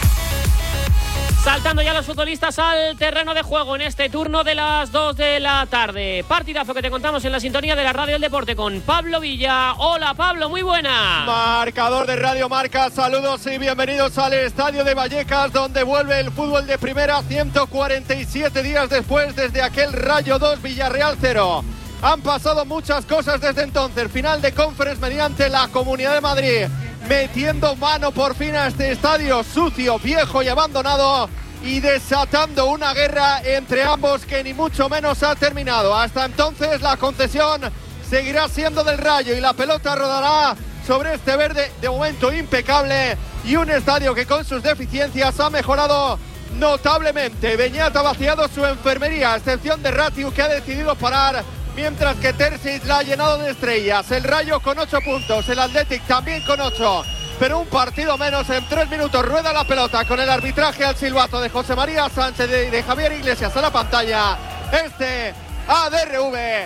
Saltando ya los futbolistas al terreno de juego en este turno de las dos de la tarde. Partidazo que te contamos en la sintonía de la Radio del Deporte con Pablo Villa. Hola Pablo, muy buena. Marcador de Radio Marca, saludos y bienvenidos al estadio de Vallecas, donde vuelve el fútbol de primera ciento cuarenta y siete días después, desde aquel Rayo dos, Villarreal cero. Han pasado muchas cosas desde entonces. Final de Conference mediante la Comunidad de Madrid, metiendo mano por fin a este estadio sucio, viejo y abandonado, y desatando una guerra entre ambos que ni mucho menos ha terminado. Hasta entonces la concesión seguirá siendo del Rayo y la pelota rodará sobre este verde de momento impecable, y un estadio que con sus deficiencias ha mejorado notablemente. Beñat ha vaciado su enfermería, a excepción de Ratiu, que ha decidido parar, mientras que Terzic la ha llenado de estrellas. El Rayo con ocho puntos, el Athletic también con ocho, pero un partido menos. En tres minutos rueda la pelota con el arbitraje al silbato de José María Sánchez y de Javier Iglesias a la pantalla. Este A D R V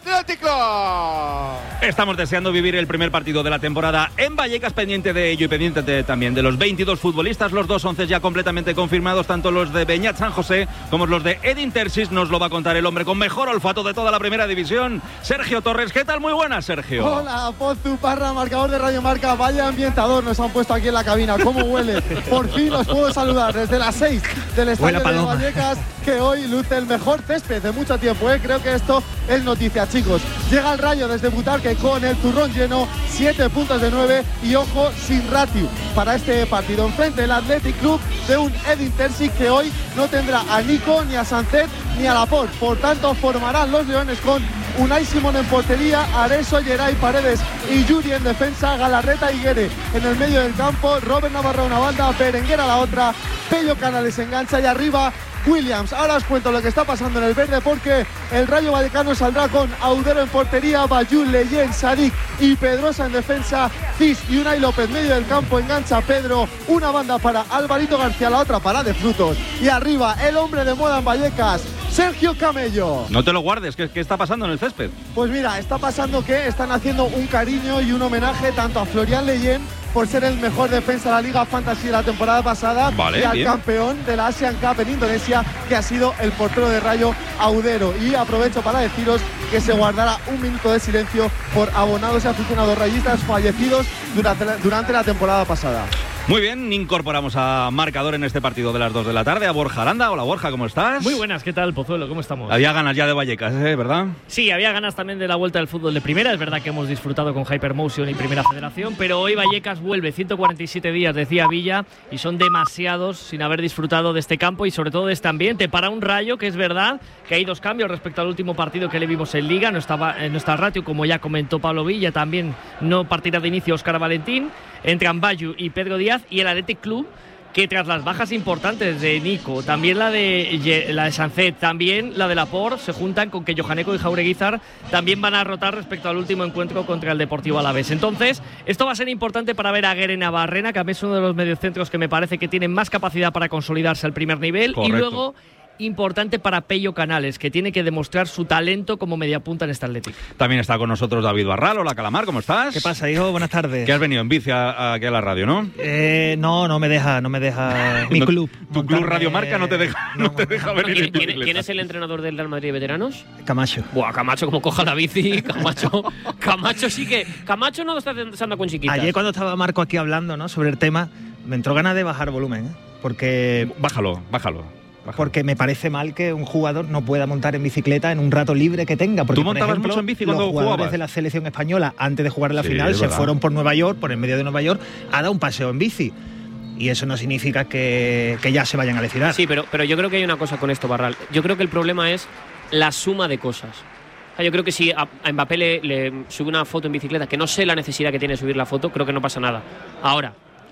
Atlético. Estamos deseando vivir el primer partido de la temporada en Vallecas, pendiente de ello y pendiente de, también de los veintidós futbolistas, los dos once ya completamente confirmados, tanto los de Beñat San José como los de Edin Terzic. Nos lo va a contar el hombre con mejor olfato de toda la primera división, Sergio Torres. ¿Qué tal? Muy buenas, Sergio. Hola, Pozu Parra, marcador de Radio Marca. Vaya ambientador nos han puesto aquí en la cabina. ¿Cómo huele? Por fin os puedo saludar desde las seis del estadio de Vallecas, que hoy luce el mejor césped de mucho tiempo, ¿eh? Creo que esto es noticia, chicos. Llega el Rayo desde Butarque con el turrón lleno, siete puntos de nueve, y ojo, sin Ratiu para este partido. Enfrente el Athletic Club de un Edin Terzic que hoy no tendrá a Nico, ni a Sancet, ni a Laporte. Por tanto, formarán los leones con Unai Simón en portería, Areso, Geray, Paredes y Yuri en defensa, Galarreta y Guere en el medio del campo, Robert Navarro a una banda, Berenguer a la otra, Pello Canales engancha y arriba Williams. Ahora os cuento lo que está pasando en el verde, porque el Rayo Vallecano saldrá con Audero en portería, Bayul, Leyen, Sadik y Pedrosa en defensa, Cis y Unai López medio del campo, engancha Pedro, una banda para Alvarito García, la otra para De Frutos, y arriba el hombre de moda en Vallecas, Sergio Camello. No te lo guardes, ¿qué, qué está pasando en el césped? Pues mira, está pasando que están haciendo un cariño y un homenaje tanto a Florian Leyen por ser el mejor defensa de la Liga Fantasy de la temporada pasada, vale, y al bien. campeón de la Asian Cup en Indonesia, que ha sido el portero de Rayo, Audero. Y aprovecho para deciros que se guardará un minuto de silencio por abonados y aficionados rayistas fallecidos durante la, durante la temporada pasada. Muy bien, incorporamos a marcador en este partido de las dos de la tarde a Borja Aranda. Hola Borja, ¿cómo estás? Muy buenas, ¿qué tal, Pozuelo? ¿Cómo estamos? Había ganas ya de Vallecas, ¿eh? ¿Verdad? Sí, había ganas también de la vuelta del fútbol de primera. Es verdad que hemos disfrutado con Hypermotion y Primera Federación, pero hoy Vallecas vuelve. ciento cuarenta y siete días, decía Villa, y son demasiados sin haber disfrutado de este campo y sobre todo de este ambiente. Para un Rayo, que es verdad que hay dos cambios respecto al último partido que le vimos en Liga. No estaba, no está Ratiu, como ya comentó Pablo Villa, también no partirá de inicio Óscar Valentín. Entran Bayu y Pedro Díaz, y el Athletic Club, que tras las bajas importantes de Nico, también la de la de Sancet, también la de Laporte, se juntan con que Johaneco y Jaureguizar también van a rotar respecto al último encuentro contra el Deportivo Alavés. Entonces, esto va a ser importante para ver a Guere Navarrena, que a mí es uno de los mediocentros que me parece que tiene más capacidad para consolidarse al primer nivel. Correcto. Y luego, importante para Pello Canales, que tiene que demostrar su talento como mediapunta en este Athletic. También está con nosotros David Barral. Hola, Calamar, ¿cómo estás? ¿Qué pasa, hijo? Buenas tardes. Que has venido en bici a, a, aquí a la radio, ¿no? Eh, no, no me deja, no me deja mi no, club. ¿Tu club Radio Marca no te deja, no, no te deja venir ¿Quién, en bicicleta? ¿Quién es el entrenador del Real Madrid de veteranos? Camacho. Buah, Camacho, como coja la bici, Camacho. Camacho sí que... Camacho no lo está pensando con chiquitas. Ayer cuando estaba Marco aquí hablando, ¿no?, sobre el tema, me entró ganas de bajar volumen, ¿eh? Porque... Bájalo, bájalo. Porque me parece mal que un jugador no pueda montar en bicicleta en un rato libre que tenga. Porque, ¿Tú montabas por ejemplo, mucho en bici cuando los jugadores jugabas? de la selección española, antes de jugar en la sí, final, se verdad. fueron por Nueva York, por el medio de Nueva York, a dar un paseo en bici. Y eso no significa que, que ya se vayan a lesionar. Sí, pero, pero yo creo que hay una cosa con esto, Barral. Yo creo que el problema es la suma de cosas. O sea, yo creo que si a, a Mbappé le, le sube una foto en bicicleta, que no sé la necesidad que tiene de subir la foto, creo que no pasa nada. Ahora,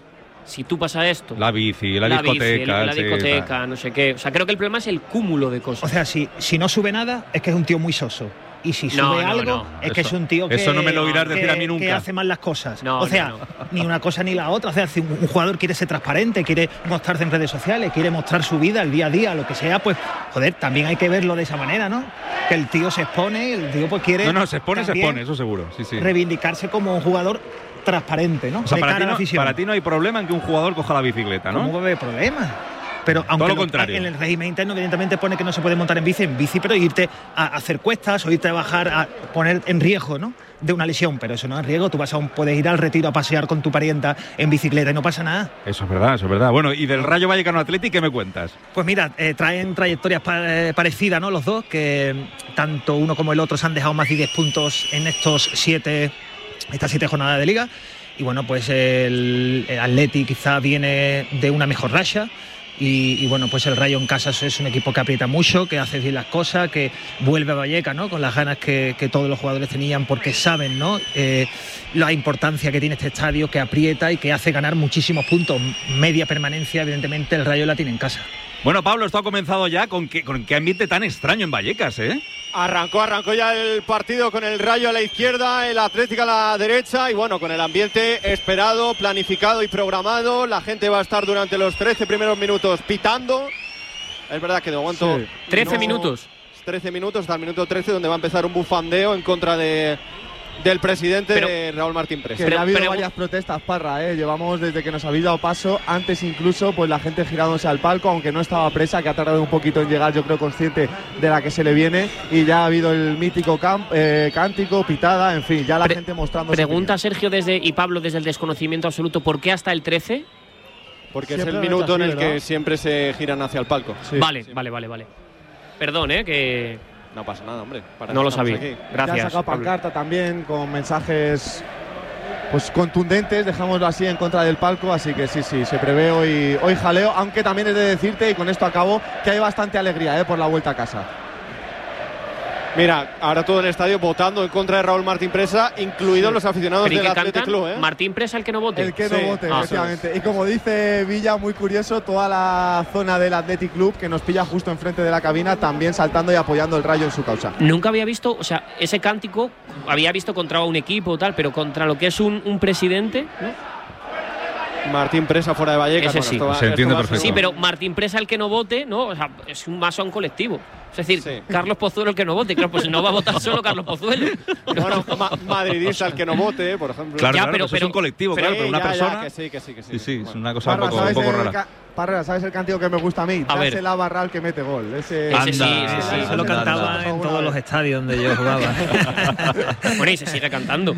si tú pasas esto... La bici, la, la discoteca... Bici, la sí, discoteca, claro. no sé qué. O sea, creo que el problema es el cúmulo de cosas. O sea, si, si no sube nada, es que es un tío muy soso. Y si sube No, no, algo, no. es Eso- que es un tío que... eso no me lo oirás que- decir a mí nunca. Que hace mal las cosas. No, o sea, no, no. ni una cosa ni la otra. O sea, si un, un jugador quiere ser transparente, quiere mostrarse en redes sociales, quiere mostrar su vida, el día a día, lo que sea, pues, joder, también hay que verlo de esa manera, ¿no? Que el tío se expone, el tío pues quiere... No, no, se expone, se también expone, eso seguro. Sí, sí. reivindicarse como un jugador transparente, ¿no? O sea, de para cara ti, a la no, afición. para ti no hay problema en que un jugador coja la bicicleta, ¿no? ¿Cómo va a haber problema? Pero aunque lo lo- contrario. en el régimen interno evidentemente pone que no se puede montar en bici, en bici, pero irte a hacer cuestas o irte a bajar, a poner en riesgo, ¿no?, de una lesión, pero eso no es riesgo. Tú vas a un, puedes ir al Retiro a pasear con tu parienta en bicicleta y no pasa nada. Eso es verdad, eso es verdad. Bueno, y del Rayo Vallecano Athletic, ¿qué me cuentas? Pues mira, eh, traen trayectorias pa- eh, parecidas, ¿no?, los dos, que mm, tanto uno como el otro se han dejado más de diez puntos en estos siete, estas siete jornadas de liga. Y bueno, pues el, el Atleti quizá viene de una mejor racha. Y, y bueno, pues el Rayo en casa es un equipo que aprieta mucho, que hace bien las cosas, que vuelve a Vallecas, ¿no?, con las ganas que, que todos los jugadores tenían, porque saben, ¿no?, eh, la importancia que tiene este estadio, que aprieta y que hace ganar muchísimos puntos. Media permanencia, evidentemente, el Rayo la tiene en casa. Bueno, Pablo, esto ha comenzado ya con qué, con qué ambiente tan extraño en Vallecas, ¿eh? Arrancó, arrancó ya el partido con el Rayo a la izquierda, el Atlético a la derecha y bueno, con el ambiente esperado, planificado y programado. La gente va a estar durante los trece primeros minutos pitando. Es verdad que de momento... Sí. trece minutos. trece minutos hasta el minuto trece, donde va a empezar un bufandeo en contra de, del presidente Pero- de Raúl Martín Presa. Que Pero- ha habido pero- varias protestas, Parra, ¿eh? Llevamos desde que nos habéis dado paso, antes incluso, pues la gente girándose al palco, aunque no estaba Presa, que ha tardado un poquito en llegar, yo creo, consciente de la que se le viene, y ya ha habido el mítico camp, eh, cántico, pitada, en fin, ya la Pre- gente mostrando... Pregunta Sergio desde, y Pablo desde el desconocimiento absoluto, ¿por qué hasta el trece? Porque Siempre es el lo han minuto hecho en así, el ¿verdad? que siempre se giran hacia el palco. Sí. Vale, vale, vale, vale. Perdón, ¿eh? Que No pasa nada, hombre. Para no eso lo estamos sabía. aquí. Ya ha Gracias. sacado Pablo. pancarta también con mensajes pues contundentes, dejámoslo así, en contra del palco, así que sí, sí, se prevé hoy, hoy jaleo, aunque también he de decirte, y con esto acabo, que hay bastante alegría, ¿eh?, por la vuelta a casa. Mira, ahora todo el estadio votando en contra de Raúl Martín Presa, incluidos los aficionados ¿Pero y del qué Athletic cantan? Club, ¿eh? Martín Presa, el que no vote. El que Sí. no vote, Ah, efectivamente. Y como dice Villa, muy curioso, toda la zona del Athletic Club, que nos pilla justo enfrente de la cabina, también saltando y apoyando el Rayo en su causa. Nunca había visto, o sea, ese cántico, había visto contra un equipo o tal, pero contra lo que es un, un presidente, ¿no? Martín Presa fuera de Vallecas. Ese bueno, sí. esto va- Se entiende esto va a ser perfecto. Sí, un- pero Martín Presa, el que no vote, ¿no? O sea, es un masón colectivo. Es decir, Sí. Carlos Pozuelo, el que no vote. Claro, pues no va a votar solo Carlos Pozuelo. Bueno, ma- madridista el que no vote, por ejemplo. Claro, Ya, claro, pero- eso es pero- un colectivo, pero- claro, pero una ya, ya, persona... que sí, que sí, que sí. Sí, sí, es Bueno. una cosa un Parra, poco, un ¿sabes poco el rara. ca- Parra, ¿sabes el cántico que me gusta a mí? A ver. Dase la barra al que mete gol. Ese, Ese sí, Anda. ese sí. Eso lo anda, cantaba anda. en todos los estadios donde yo jugaba. Bueno, y se sigue cantando.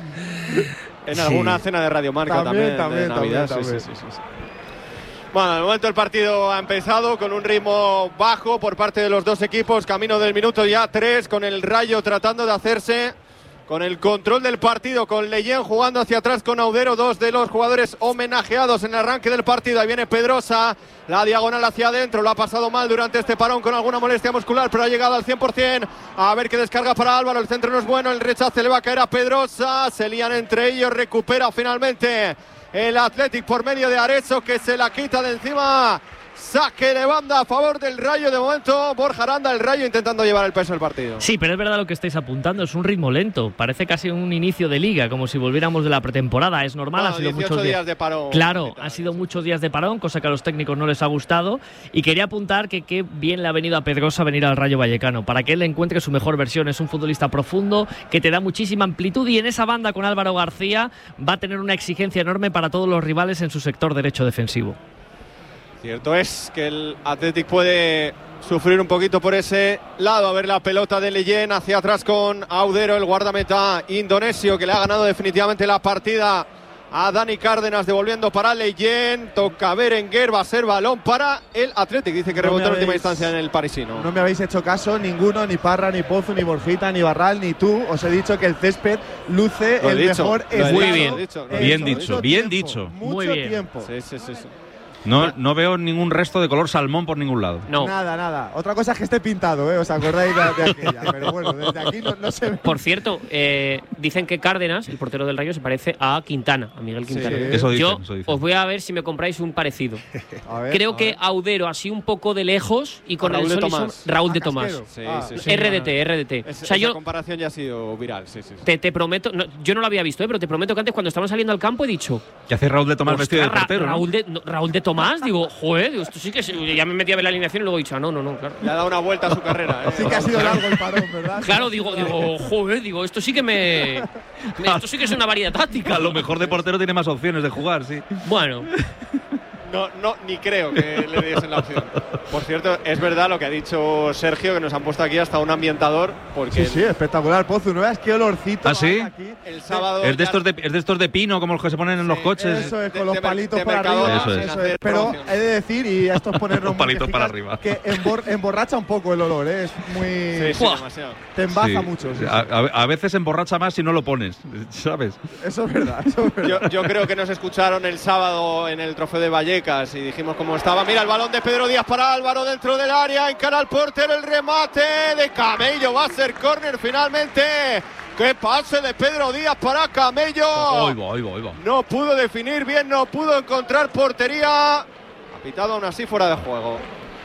En Sí. alguna cena de Radio Marca También, también, también, de Navidad. también, sí, también. sí, sí, sí. Bueno, de momento el partido ha empezado con un ritmo bajo por parte de los dos equipos, camino del minuto ya tres, con el Rayo tratando de hacerse con el control del partido, con Leyen jugando hacia atrás con Audero, dos de los jugadores homenajeados en el arranque del partido. Ahí viene Pedrosa, la diagonal hacia adentro, lo ha pasado mal durante este parón con alguna molestia muscular, pero ha llegado al cien por cien. A ver qué descarga para Álvaro, el centro no es bueno, el rechace le va a caer a Pedrosa, se lían entre ellos, recupera finalmente el Athletic por medio de Arezzo, que se la quita de encima. Saque de banda a favor del Rayo. De momento Borja Aranda, el Rayo intentando llevar el peso del partido. Sí, pero es verdad lo que estáis apuntando, es un ritmo lento. Parece casi un inicio de liga, como si volviéramos de la pretemporada. Es normal, Bueno, ha sido dieciocho muchos días de parón. Claro, ha sido muchos días de parón, cosa que a los técnicos no les ha gustado. Y quería apuntar que qué bien le ha venido a Pedrosa venir al Rayo Vallecano, para que él encuentre su mejor versión. Es un futbolista profundo, que te da muchísima amplitud, y en esa banda con Álvaro García va a tener una exigencia enorme para todos los rivales en su sector derecho defensivo. Cierto es que el Athletic puede sufrir un poquito por ese lado. A ver la pelota de Leyen hacia atrás con Audero, el guardameta indonesio, que le ha ganado definitivamente la partida a Dani Cárdenas, devolviendo para Leyen. Toca Berenguer, va a ser balón para el Athletic. Dice que No rebotó me en última habéis- instancia en el parisino. No me habéis hecho caso ninguno, ni Parra, ni Pozo, ni Borjita, ni Barral, ni tú. Os he dicho que el césped luce Lo he el dicho, mejor lo he estado dicho, Muy bien. lo he dicho, lo he en Bien dicho. dicho, mucho bien tiempo, dicho. Mucho Muy bien. tiempo. Sí, sí, sí, sí. No, no veo ningún resto de color salmón por ningún lado. No. Nada, nada. Otra cosa es que esté pintado, ¿eh? ¿Os acordáis de, de aquella? Pero bueno, desde aquí no, no se ve. Por cierto, eh, dicen que Cárdenas, el portero del Rayo, se parece a Quintana, a Miguel Quintana. Sí. Eso dicen, Yo eso dicen. os voy a ver si me compráis un parecido. A ver, Creo a que ver. Audero así un poco de lejos y con Raúl el de sol y Tomás. sombra- Raúl de Ah, Tomás. Casquero. Sí, Ah, sí, sí. R D T, R D T. Es, O sea, esa yo comparación ya ha sido viral, sí, sí. sí. te, te prometo, no, yo no lo había visto, ¿eh? Pero te prometo que antes cuando estaban saliendo al campo he dicho, ¿Qué hace Raúl de Tomás "Ostras, vestido de Ra- portero? ¿no? Raúl, de, no, Raúl de Tomás, digo, joder, digo, esto sí que es- ya me metí a ver la alineación y luego he dicho, ah, no, no, no, claro. Le ha dado una vuelta a su carrera. ¿eh? Sí que ha sido largo el parón, ¿verdad? Claro, digo, digo, joder, digo, esto sí que me, me- esto sí que es una variedad táctica. A lo mejor de portero tiene más opciones de jugar, sí. Bueno, No, no, ni creo que le diesen la opción. Por cierto, es verdad lo que ha dicho Sergio, que nos han puesto aquí hasta un ambientador. Porque Sí, sí, espectacular, Pozu. No veas qué olorcito. ¿Ah, sí? hay aquí. el sábado. Es de, ya- estos de, es de estos de pino, como los que se ponen en los coches. Eso es, de- con los de mer- palitos de para Mercadona, arriba. Eso es. Eso hacer es. Pero promoción. he de decir, y esto es ponernos Los palitos muy para eficaz, arriba. que embor- emborracha un poco el olor, ¿eh? Es muy. Sí, sí, ¡Buah! demasiado. Te embaza Sí. mucho. sí, A, sí. a- a veces emborracha más si no lo pones, ¿sabes? Eso es verdad, eso es verdad. Yo, yo creo que nos escucharon el sábado en el Trofeo de Vallecas y dijimos cómo estaba. Mira el balón de Pedro Díaz para Álvaro dentro del área. Encara al portero, el remate de Camello. Va a ser córner finalmente. ¡Qué pase de Pedro Díaz para Camello! Ahí va, ahí va, ahí va. No pudo definir bien, no pudo encontrar portería. Ha pitado aún así fuera de juego.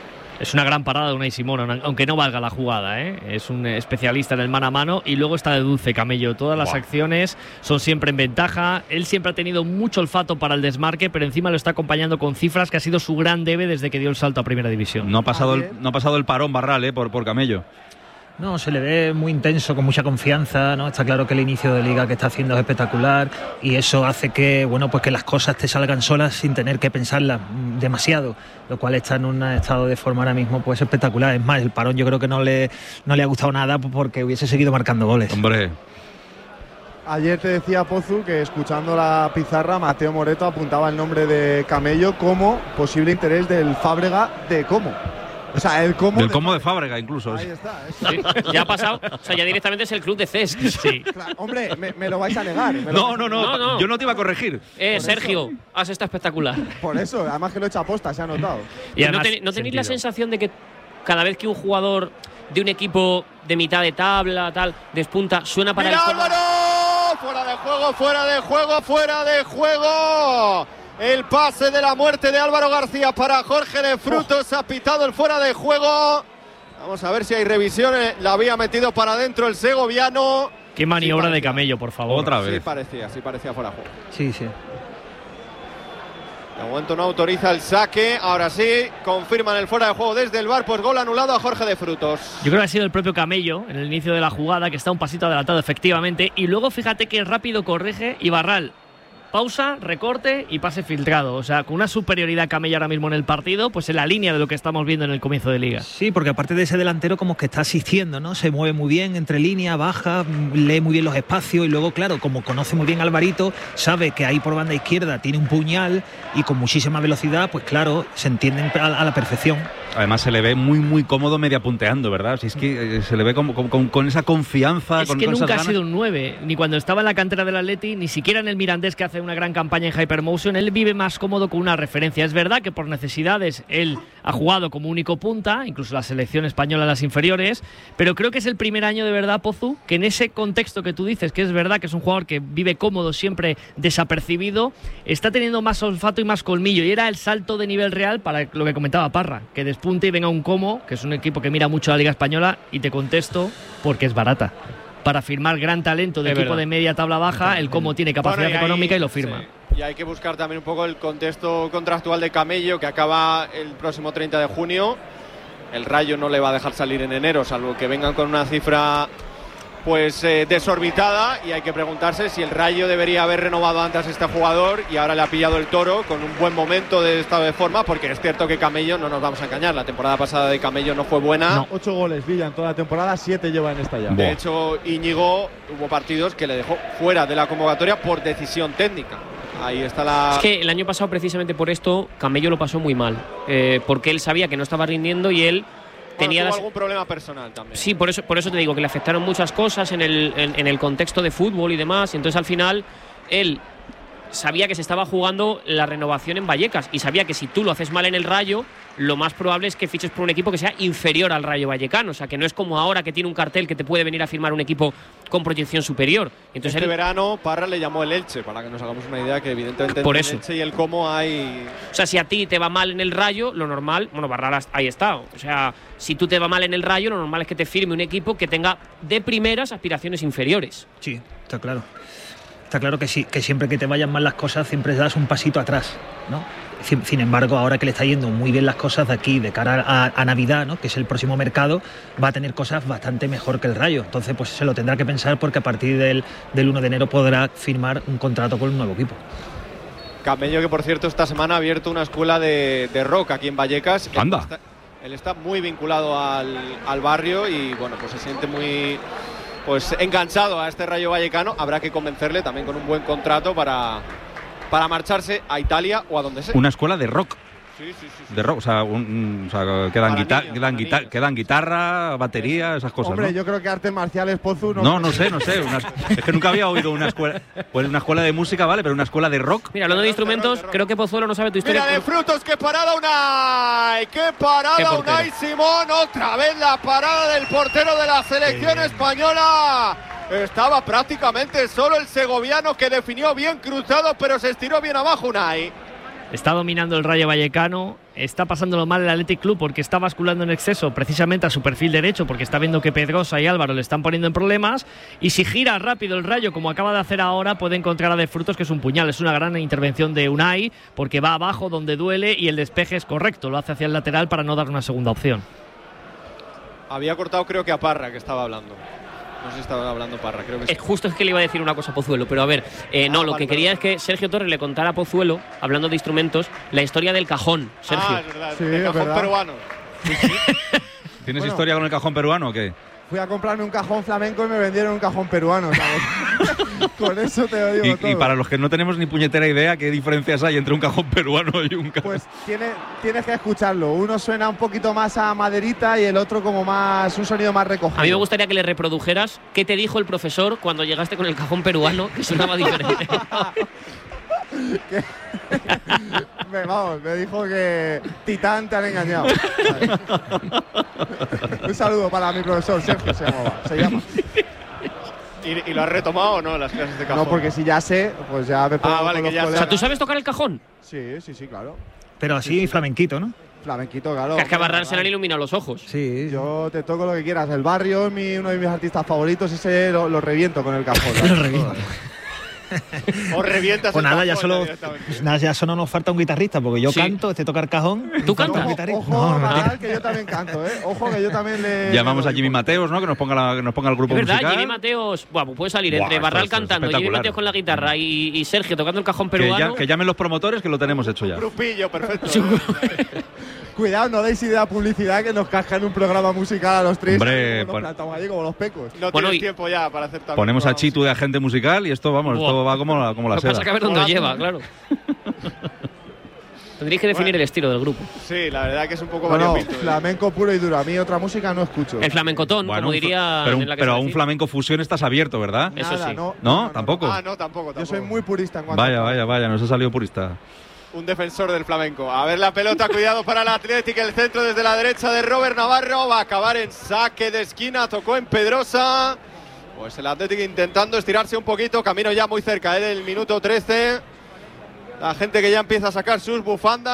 Es una gran parada de Unai Simón, aunque no valga la jugada, ¿eh? Es un especialista en el mano a mano y luego está de dulce Camello. Todas las Buah. acciones son siempre en ventaja. Él siempre ha tenido mucho olfato para el desmarque, pero encima lo está acompañando con cifras que ha sido su gran debe desde que dio el salto a Primera División. No ha pasado, el, Ayer- no ha pasado el parón Barral, ¿eh? Por, por Camello. No, se le ve muy intenso, con mucha confianza, ¿no? Está claro que el inicio de liga que está haciendo es espectacular y eso hace que, bueno, pues que las cosas te salgan solas sin tener que pensarlas mm, demasiado, lo cual está en un estado de forma ahora mismo pues espectacular. Es más, el parón yo creo que no le, no le ha gustado nada porque hubiese seguido marcando goles. Hombre, Ayer te decía Pozu que escuchando la pizarra, Mateo Moreto apuntaba el nombre de Camello como posible interés del Fábrega de Como. O sea, el Como. del de- como de Fábrega incluso. Ahí está. eso. sí, ya ha pasado, o sea, ya directamente es el club de C E S C. Sí. Claro, hombre, me, me lo vais a negar. me lo No, vais a no, no, No, no. yo no te iba a corregir. Eh, Por Sergio, has estado espectacular. Por eso, además que lo he hecho a posta, se ha notado. Y ¿No, además, ten- ¿no tenéis la sentido. sensación de que cada vez que un jugador de un equipo de mitad de tabla, tal, despunta, suena para ¡Mira el corner? Álvaro! Fuera de juego, fuera de juego, fuera de juego. El pase de la muerte de Álvaro García para Jorge de Frutos. Ha pitado el fuera de juego. Vamos a ver si hay revisiones. La había metido para adentro el segoviano. Qué maniobra Sí, de parecía. Camello, por favor. Otra Sí vez. parecía, sí parecía fuera de juego. Sí, sí. De momento no autoriza el saque. Ahora sí, confirman el fuera de juego desde el V A R. Pues gol anulado a Jorge de Frutos. Yo creo que ha sido el propio Camello en el inicio de la jugada, que está un pasito adelantado efectivamente, y luego fíjate que rápido corrige y Barral. Pausa, recorte y pase filtrado. O sea, con una superioridad Camello ahora mismo en el partido, pues en la línea de lo que estamos viendo en el comienzo de liga. Sí, porque aparte de ese delantero como que está asistiendo, ¿no? Se mueve muy bien entre líneas, baja, lee muy bien los espacios y luego, claro, como conoce muy bien a Alvarito, sabe que ahí por banda izquierda tiene un puñal y con muchísima velocidad, pues claro, se entienden a, a la perfección. Además se le ve muy, muy cómodo media punteando, ¿verdad? Si es que eh, se le ve como, como- con, con esa confianza. Es con, que con nunca esas ha ganas. sido un nueve, ni cuando estaba en la cantera del Atleti, ni siquiera en el Mirandés, que hace una gran campaña en Hypermotion. Él vive más cómodo con una referencia. Es verdad que por necesidades él ha jugado como único punta, incluso la selección española en las inferiores, pero creo que es el primer año de verdad, Pozu, que en ese contexto que tú dices, que es verdad que es un jugador que vive cómodo, siempre desapercibido, está teniendo más olfato y más colmillo, y era el salto de nivel real para lo que comentaba Parra, que despunte y venga un Como, que es un equipo que mira mucho a la Liga Española, y te contesto porque es barata. Para firmar gran talento de Es equipo verdad. de media tabla baja, el Como tiene capacidad Bueno, y ahí- económica y lo firma. sí. Y hay que buscar también un poco el contexto contractual de Camello, que acaba el próximo treinta de junio. El Rayo no le va a dejar salir en enero, salvo que vengan con una cifra pues eh, desorbitada, y hay que preguntarse si el Rayo debería haber renovado antes a este jugador y ahora le ha pillado el toro con un buen momento de estado de forma, porque es cierto que Camello, no nos vamos a engañar, la temporada pasada de Camello no fue buena. Ocho goles, Villa, en toda la temporada, siete lleva en esta ya. De hecho, Íñigo hubo partidos que le dejó fuera de la convocatoria por decisión técnica. Ahí está la... Es que el año pasado, precisamente por esto, Camello lo pasó muy mal. Eh, porque él sabía que no estaba rindiendo y él Bueno, tenía tuvo las... algún problema personal también. Sí, por eso, por eso te digo que le afectaron muchas cosas en el, en, en el contexto de fútbol y demás. Y entonces al final él sabía que se estaba jugando la renovación en Vallecas y sabía que si tú lo haces mal en el Rayo, lo más probable es que fiches por un equipo que sea inferior al Rayo Vallecano. O sea, que no es como ahora que tiene un cartel que te puede venir a firmar un equipo con proyección superior. Entonces este él... verano Parra le llamó el Elche, para que nos hagamos una idea que evidentemente por entre eso. el Elche y el Como hay... O sea, si a ti te va mal en el Rayo, lo normal... Bueno, Barral ahí está. O sea, si tú te va mal en el Rayo, lo normal es que te firme un equipo que tenga de primeras aspiraciones inferiores. Sí, está claro. Está claro que sí, que siempre que te vayan mal las cosas siempre das un pasito atrás, ¿no? Sin, sin embargo, ahora que le está yendo muy bien las cosas de aquí, de cara a, a Navidad, ¿no?, que es el próximo mercado, va a tener cosas bastante mejor que el Rayo. Entonces, pues se lo tendrá que pensar porque a partir del, del uno de enero podrá firmar un contrato con un nuevo equipo. Camello, que por cierto esta semana ha abierto una escuela de, de rock aquí en Vallecas. Anda. Él está, él está muy vinculado al, al barrio y bueno, pues se siente muy... pues enganchado a este Rayo Vallecano. Habrá que convencerle también con un buen contrato para, para marcharse a Italia o a donde sea. Una escuela de rock. Sí, sí, sí. De rock, o sea, un, o sea quedan, guita niños, quedan, guita niños. quedan guitarra, batería, esas cosas. Hombre, ¿no? yo creo que artes marciales, Pozu, no. No, no sé, no sé. Una, es que nunca había oído una escuela. Pues una escuela de música, vale, pero una escuela de rock. Mira, hablando de instrumentos, creo que Pozuelo no sabe tu historia. Mira de frutos, qué parada Unai, qué parada Qué Unai Simón, otra vez la parada del portero de la selección Sí. española. Estaba prácticamente solo el segoviano, que definió bien cruzado, pero se estiró bien abajo Unai. Está dominando el Rayo Vallecano, está pasándolo mal el Athletic Club porque está basculando en exceso precisamente a su perfil derecho, porque está viendo que Pedrosa y Álvaro le están poniendo en problemas, y si gira rápido el Rayo como acaba de hacer ahora, puede encontrar a De Frutos, que es un puñal. Es una gran intervención de Unai porque va abajo donde duele y el despeje es correcto, lo hace hacia el lateral para no dar una segunda opción. Había cortado creo que a Parra, que estaba hablando. No sé si estaba hablando Parra, creo que sí. Es justo es que le iba a decir una cosa a Pozuelo, pero a ver, eh, no, Ah, lo vale, que quería es que Sergio Torres le contara a Pozuelo, hablando de instrumentos, la historia del cajón, Sergio. Ah, es verdad, Sí, el es cajón verdad. peruano. ¿Tienes Bueno. historia con el cajón peruano o qué? Fui a comprarme un cajón flamenco y me vendieron un cajón peruano, ¿sabes? Con eso te lo digo Y, todo. y para los que no tenemos ni puñetera idea, ¿qué diferencias hay entre un cajón peruano y un cajón? Pues tiene, tienes que escucharlo. Uno suena un poquito más a maderita y el otro como más, un sonido más recogido. A mí me gustaría que le reprodujeras qué te dijo el profesor cuando llegaste con el cajón peruano, que sonaba diferente. me, vamos, me dijo que Titán te han engañado. Vale. Un saludo para mi profesor, Sergio se llamaba, se llama. ¿Y, y lo has retomado o no las clases de cajón? No, porque si ya sé, pues ya me pongo Ah, vale, con que los ya sé. O sea, colegas. ¿tú sabes tocar el cajón? Sí, sí, sí, claro. Pero así flamenquito, ¿no? Flamenquito, claro. Que es que a Barral se le han iluminado los ojos. Sí. Yo te toco lo que quieras. El Barrio es mi, uno de mis artistas favoritos. Ese lo, lo reviento con el cajón. Lo reviento. O revientas Pues el nada, ya cajón solo, directamente. pues nada, ya solo nos falta un guitarrista, porque yo Sí. canto, este tocar cajón. ¿Tú falta un cantas? guitarrista. Ojo, No, no, Barral, que yo también canto, ¿eh? Ojo, que yo también le. Llamamos le a Jimmy Mateos, ¿no? Que nos ponga, la, que nos ponga el grupo Es verdad, musical. Jimmy Mateos, buah, pues puede salir Buah, entre esto- Barral esto es cantando, Jimmy espectacular. Mateos con la guitarra y, y Sergio tocando el cajón Que, peruano. ya- que llamen los promotores, que lo tenemos hecho ya. Grupillo, perfecto. Cuidado, no deis idea de publicidad que nos cascan un programa musical a los tres. Hombre, como pon- nos plantamos allí como los pecos. No Bueno, tienes y- tiempo ya para hacer también Ponemos a programas. Chitu de agente musical y esto, vamos, Buah. esto va como la, como la Lo que pasa seda. es que a ver dónde Hola. lleva, claro. Tendréis que definir el estilo del grupo. Sí, la verdad que es un poco Bueno, variopinto. ¿eh? flamenco puro y duro. A mí otra música no escucho. El flamencotón, Bueno, como un fl- diría pero, un- en la que pero se a un decía. flamenco fusión estás abierto, ¿verdad? Eso Nada, sí. no, ¿No? ¿Tampoco? Ah, no, tampoco, tampoco. Yo soy muy purista en cuanto Vaya, a vaya, vaya, nos ha salido purista. Un defensor del flamenco. A ver la pelota, cuidado para el Athletic. El centro desde la derecha de Robert Navarro. Va a acabar en saque de esquina. Tocó en Pedrosa. Pues el Athletic intentando estirarse un poquito. Camino ya muy cerca ¿eh? del minuto trece. La gente que ya empieza a sacar sus bufandas.